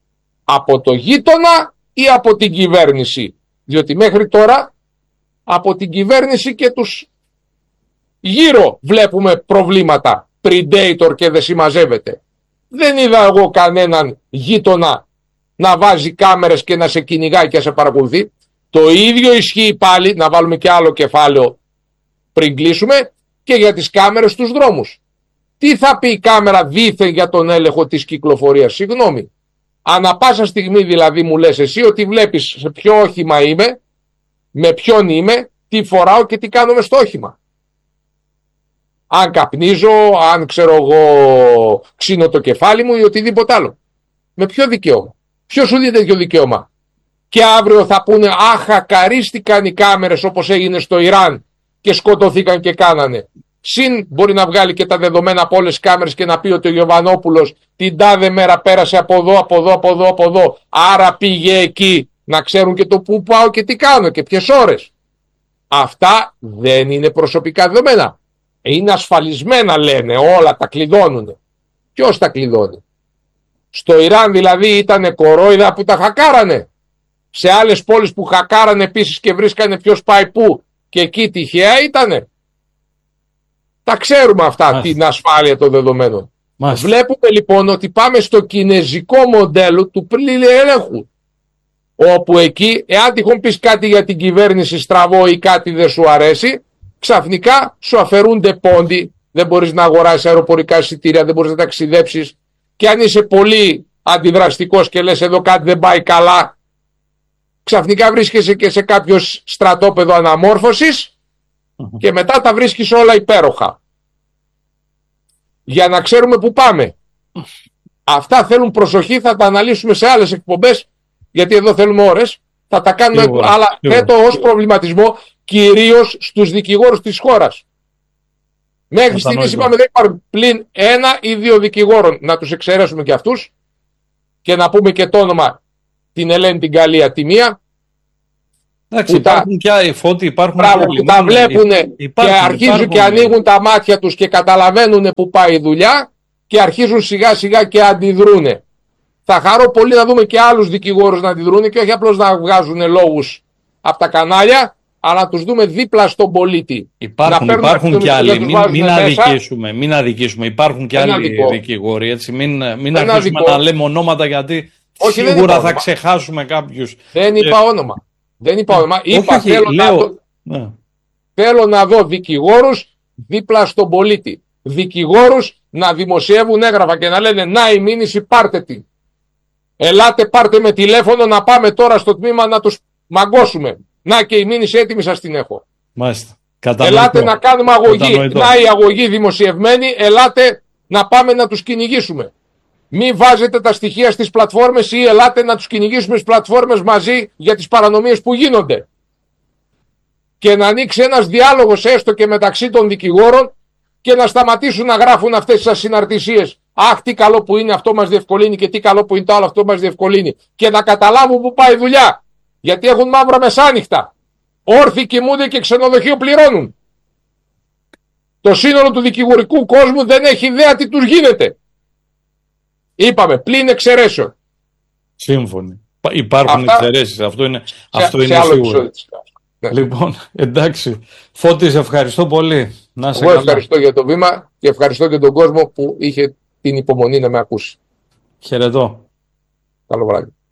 Από το γείτονα ή από την κυβέρνηση? Διότι μέχρι τώρα από την κυβέρνηση και τους γύρω βλέπουμε προβλήματα, predator και δεν συμμαζεύεται. Δεν είδα εγώ κανέναν γείτονα να βάζει κάμερες και να σε κυνηγάει και να σε παρακολουθεί. Το ίδιο ισχύει πάλι, να βάλουμε και άλλο κεφάλαιο πριν κλείσουμε, και για τις κάμερες στους δρόμους. Τι θα πει η κάμερα δήθεν για τον έλεγχο της κυκλοφορίας? Συγγνώμη. Ανά πάσα στιγμή δηλαδή μου λες εσύ ότι βλέπεις σε ποιο όχημα είμαι, με ποιον είμαι, τι φοράω και τι κάνω μες στο όχημα. Αν καπνίζω, αν ξέρω εγώ ξύνω το κεφάλι μου ή οτιδήποτε άλλο. Με ποιο δικαίωμα? Ποιος σου δίνει τέτοιο δικαίωμα? Και αύριο θα πούνε αχ, χακαρίστηκαν οι κάμερες όπως έγινε στο Ιράν και σκοτωθήκαν και κάνανε. Συν μπορεί να βγάλει και τα δεδομένα από όλες τις κάμερες και να πει ότι ο Γιωβανόπουλος την τάδε μέρα πέρασε από εδώ, από εδώ, από εδώ, από εδώ. Άρα πήγε εκεί, να ξέρουν και το που πάω και τι κάνω και ποιες ώρες. Αυτά δεν είναι προσωπικά δεδομένα. Είναι ασφαλισμένα λένε, όλα τα κλειδώνουν. Ποιος τα κλειδώνει? Στο Ιράν δηλαδή ήτανε κορόιδα που τα χακάρανε. Σε άλλες πόλεις που χακάρανε επίσης και βρίσκανε ποιος πάει πού και εκεί τυχαία ήτανε. Τα ξέρουμε αυτά. Μάλιστα. Την ασφάλεια των δεδομένων. Μάλιστα. Βλέπουμε λοιπόν ότι πάμε στο κινεζικό μοντέλο του πλήρη ελέγχου. Όπου εκεί, εάν τυχόν πεις κάτι για την κυβέρνηση στραβό ή κάτι δεν σου αρέσει, ξαφνικά σου αφαιρούνται πόντι, δεν μπορείς να αγοράσεις αεροπορικά εισιτήρια, δεν μπορείς να ταξιδέψεις, και αν είσαι πολύ αντιδραστικός και λες εδώ κάτι δεν πάει καλά, ξαφνικά βρίσκεσαι και σε κάποιο στρατόπεδο αναμόρφωσης mm-hmm. και μετά τα βρίσκεις όλα υπέροχα. Για να ξέρουμε που πάμε. Αυτά θέλουν προσοχή, θα τα αναλύσουμε σε άλλες εκπομπές, γιατί εδώ θέλουμε ώρες. Θα τα κάνουμε, Σίγουρα. αλλά θέτω ως προβληματισμό κυρίως στους δικηγόρους της χώρας. Μέχρι στιγμής είπαμε δεν υπάρχουν πλην ένα ή δύο δικηγόρων. Να τους εξαιρέσουμε και αυτούς και να πούμε και το όνομα, την Ελένη την Καλία τη μία, Εντάξει, υπάρχουν τα... και φώτη, υπάρχουν Μπράβο, και που τα βλέπουν και αρχίζουν υπάρχουν, και ανοίγουν τα μάτια τους και καταλαβαίνουν που πάει η δουλειά και αρχίζουν σιγά σιγά και αντιδρούν. Θα χαρώ πολύ να δούμε και άλλους δικηγόρους να αντιδρούν και όχι απλώς να βγάζουν λόγους από τα κανάλια, αλλά να τους δούμε δίπλα στον πολίτη. Υπάρχουν, να υπάρχουν και άλλοι, μην, μην, αδικήσουμε, μην αδικήσουμε, υπάρχουν και άλλοι δικό. δικηγόροι, έτσι, μην, μην αρχίσουμε δικό. να λέμε ονόματα γιατί όχι, σίγουρα θα ξεχάσουμε κάποιους. Δεν είπα ε... όνομα. Δεν είπα όνομα. Όχι, είπα όχι, θέλω, λέω... να δω... ναι. θέλω να δω δικηγόρους δίπλα στον πολίτη. Δικηγόρους να δημοσιεύουν έγγραφα και να λένε να η μήνυση πάρτε την. Ελάτε πάρτε με τηλέφωνο να πάμε τώρα στο τμήμα να τους μαγκώσουμε. Να και η μήνυση έτοιμη σας την έχω. Μάλιστα. Ελάτε να κάνουμε αγωγή. Κατανοητό. Να η αγωγή δημοσιευμένη, ελάτε να πάμε να τους κυνηγήσουμε. Μην βάζετε τα στοιχεία στις πλατφόρμες ή ελάτε να τους κυνηγήσουμε στις πλατφόρμες μαζί για τις παρανομίες που γίνονται. Και να ανοίξει ένας διάλογος έστω και μεταξύ των δικηγόρων και να σταματήσουν να γράφουν αυτές τις ασυναρτησίες. Αχ, τι καλό που είναι αυτό μας διευκολύνει και τι καλό που είναι το άλλο αυτό μας διευκολύνει. Και να καταλάβουν που πάει η δουλειά. Γιατί έχουν μαύρα μεσάνυχτα. Όρθιοι κοιμούνται και ξενοδοχείο πληρώνουν. Το σύνολο του δικηγορικού κόσμου δεν έχει ιδέα τι τους γίνεται. Είπαμε, πλην εξαιρέσεων. Σύμφωνοι. Υπάρχουν εξαιρέσεις. Αυτό είναι, σε, αυτό είναι σίγουρο. Λοιπόν, εντάξει. Φώτη, σε ευχαριστώ πολύ. Να σε Εγώ καλά. Ευχαριστώ για το βήμα και ευχαριστώ και τον κόσμο που είχε την υπομονή να με ακούσει. Χαιρετώ. Καλό βράδυ.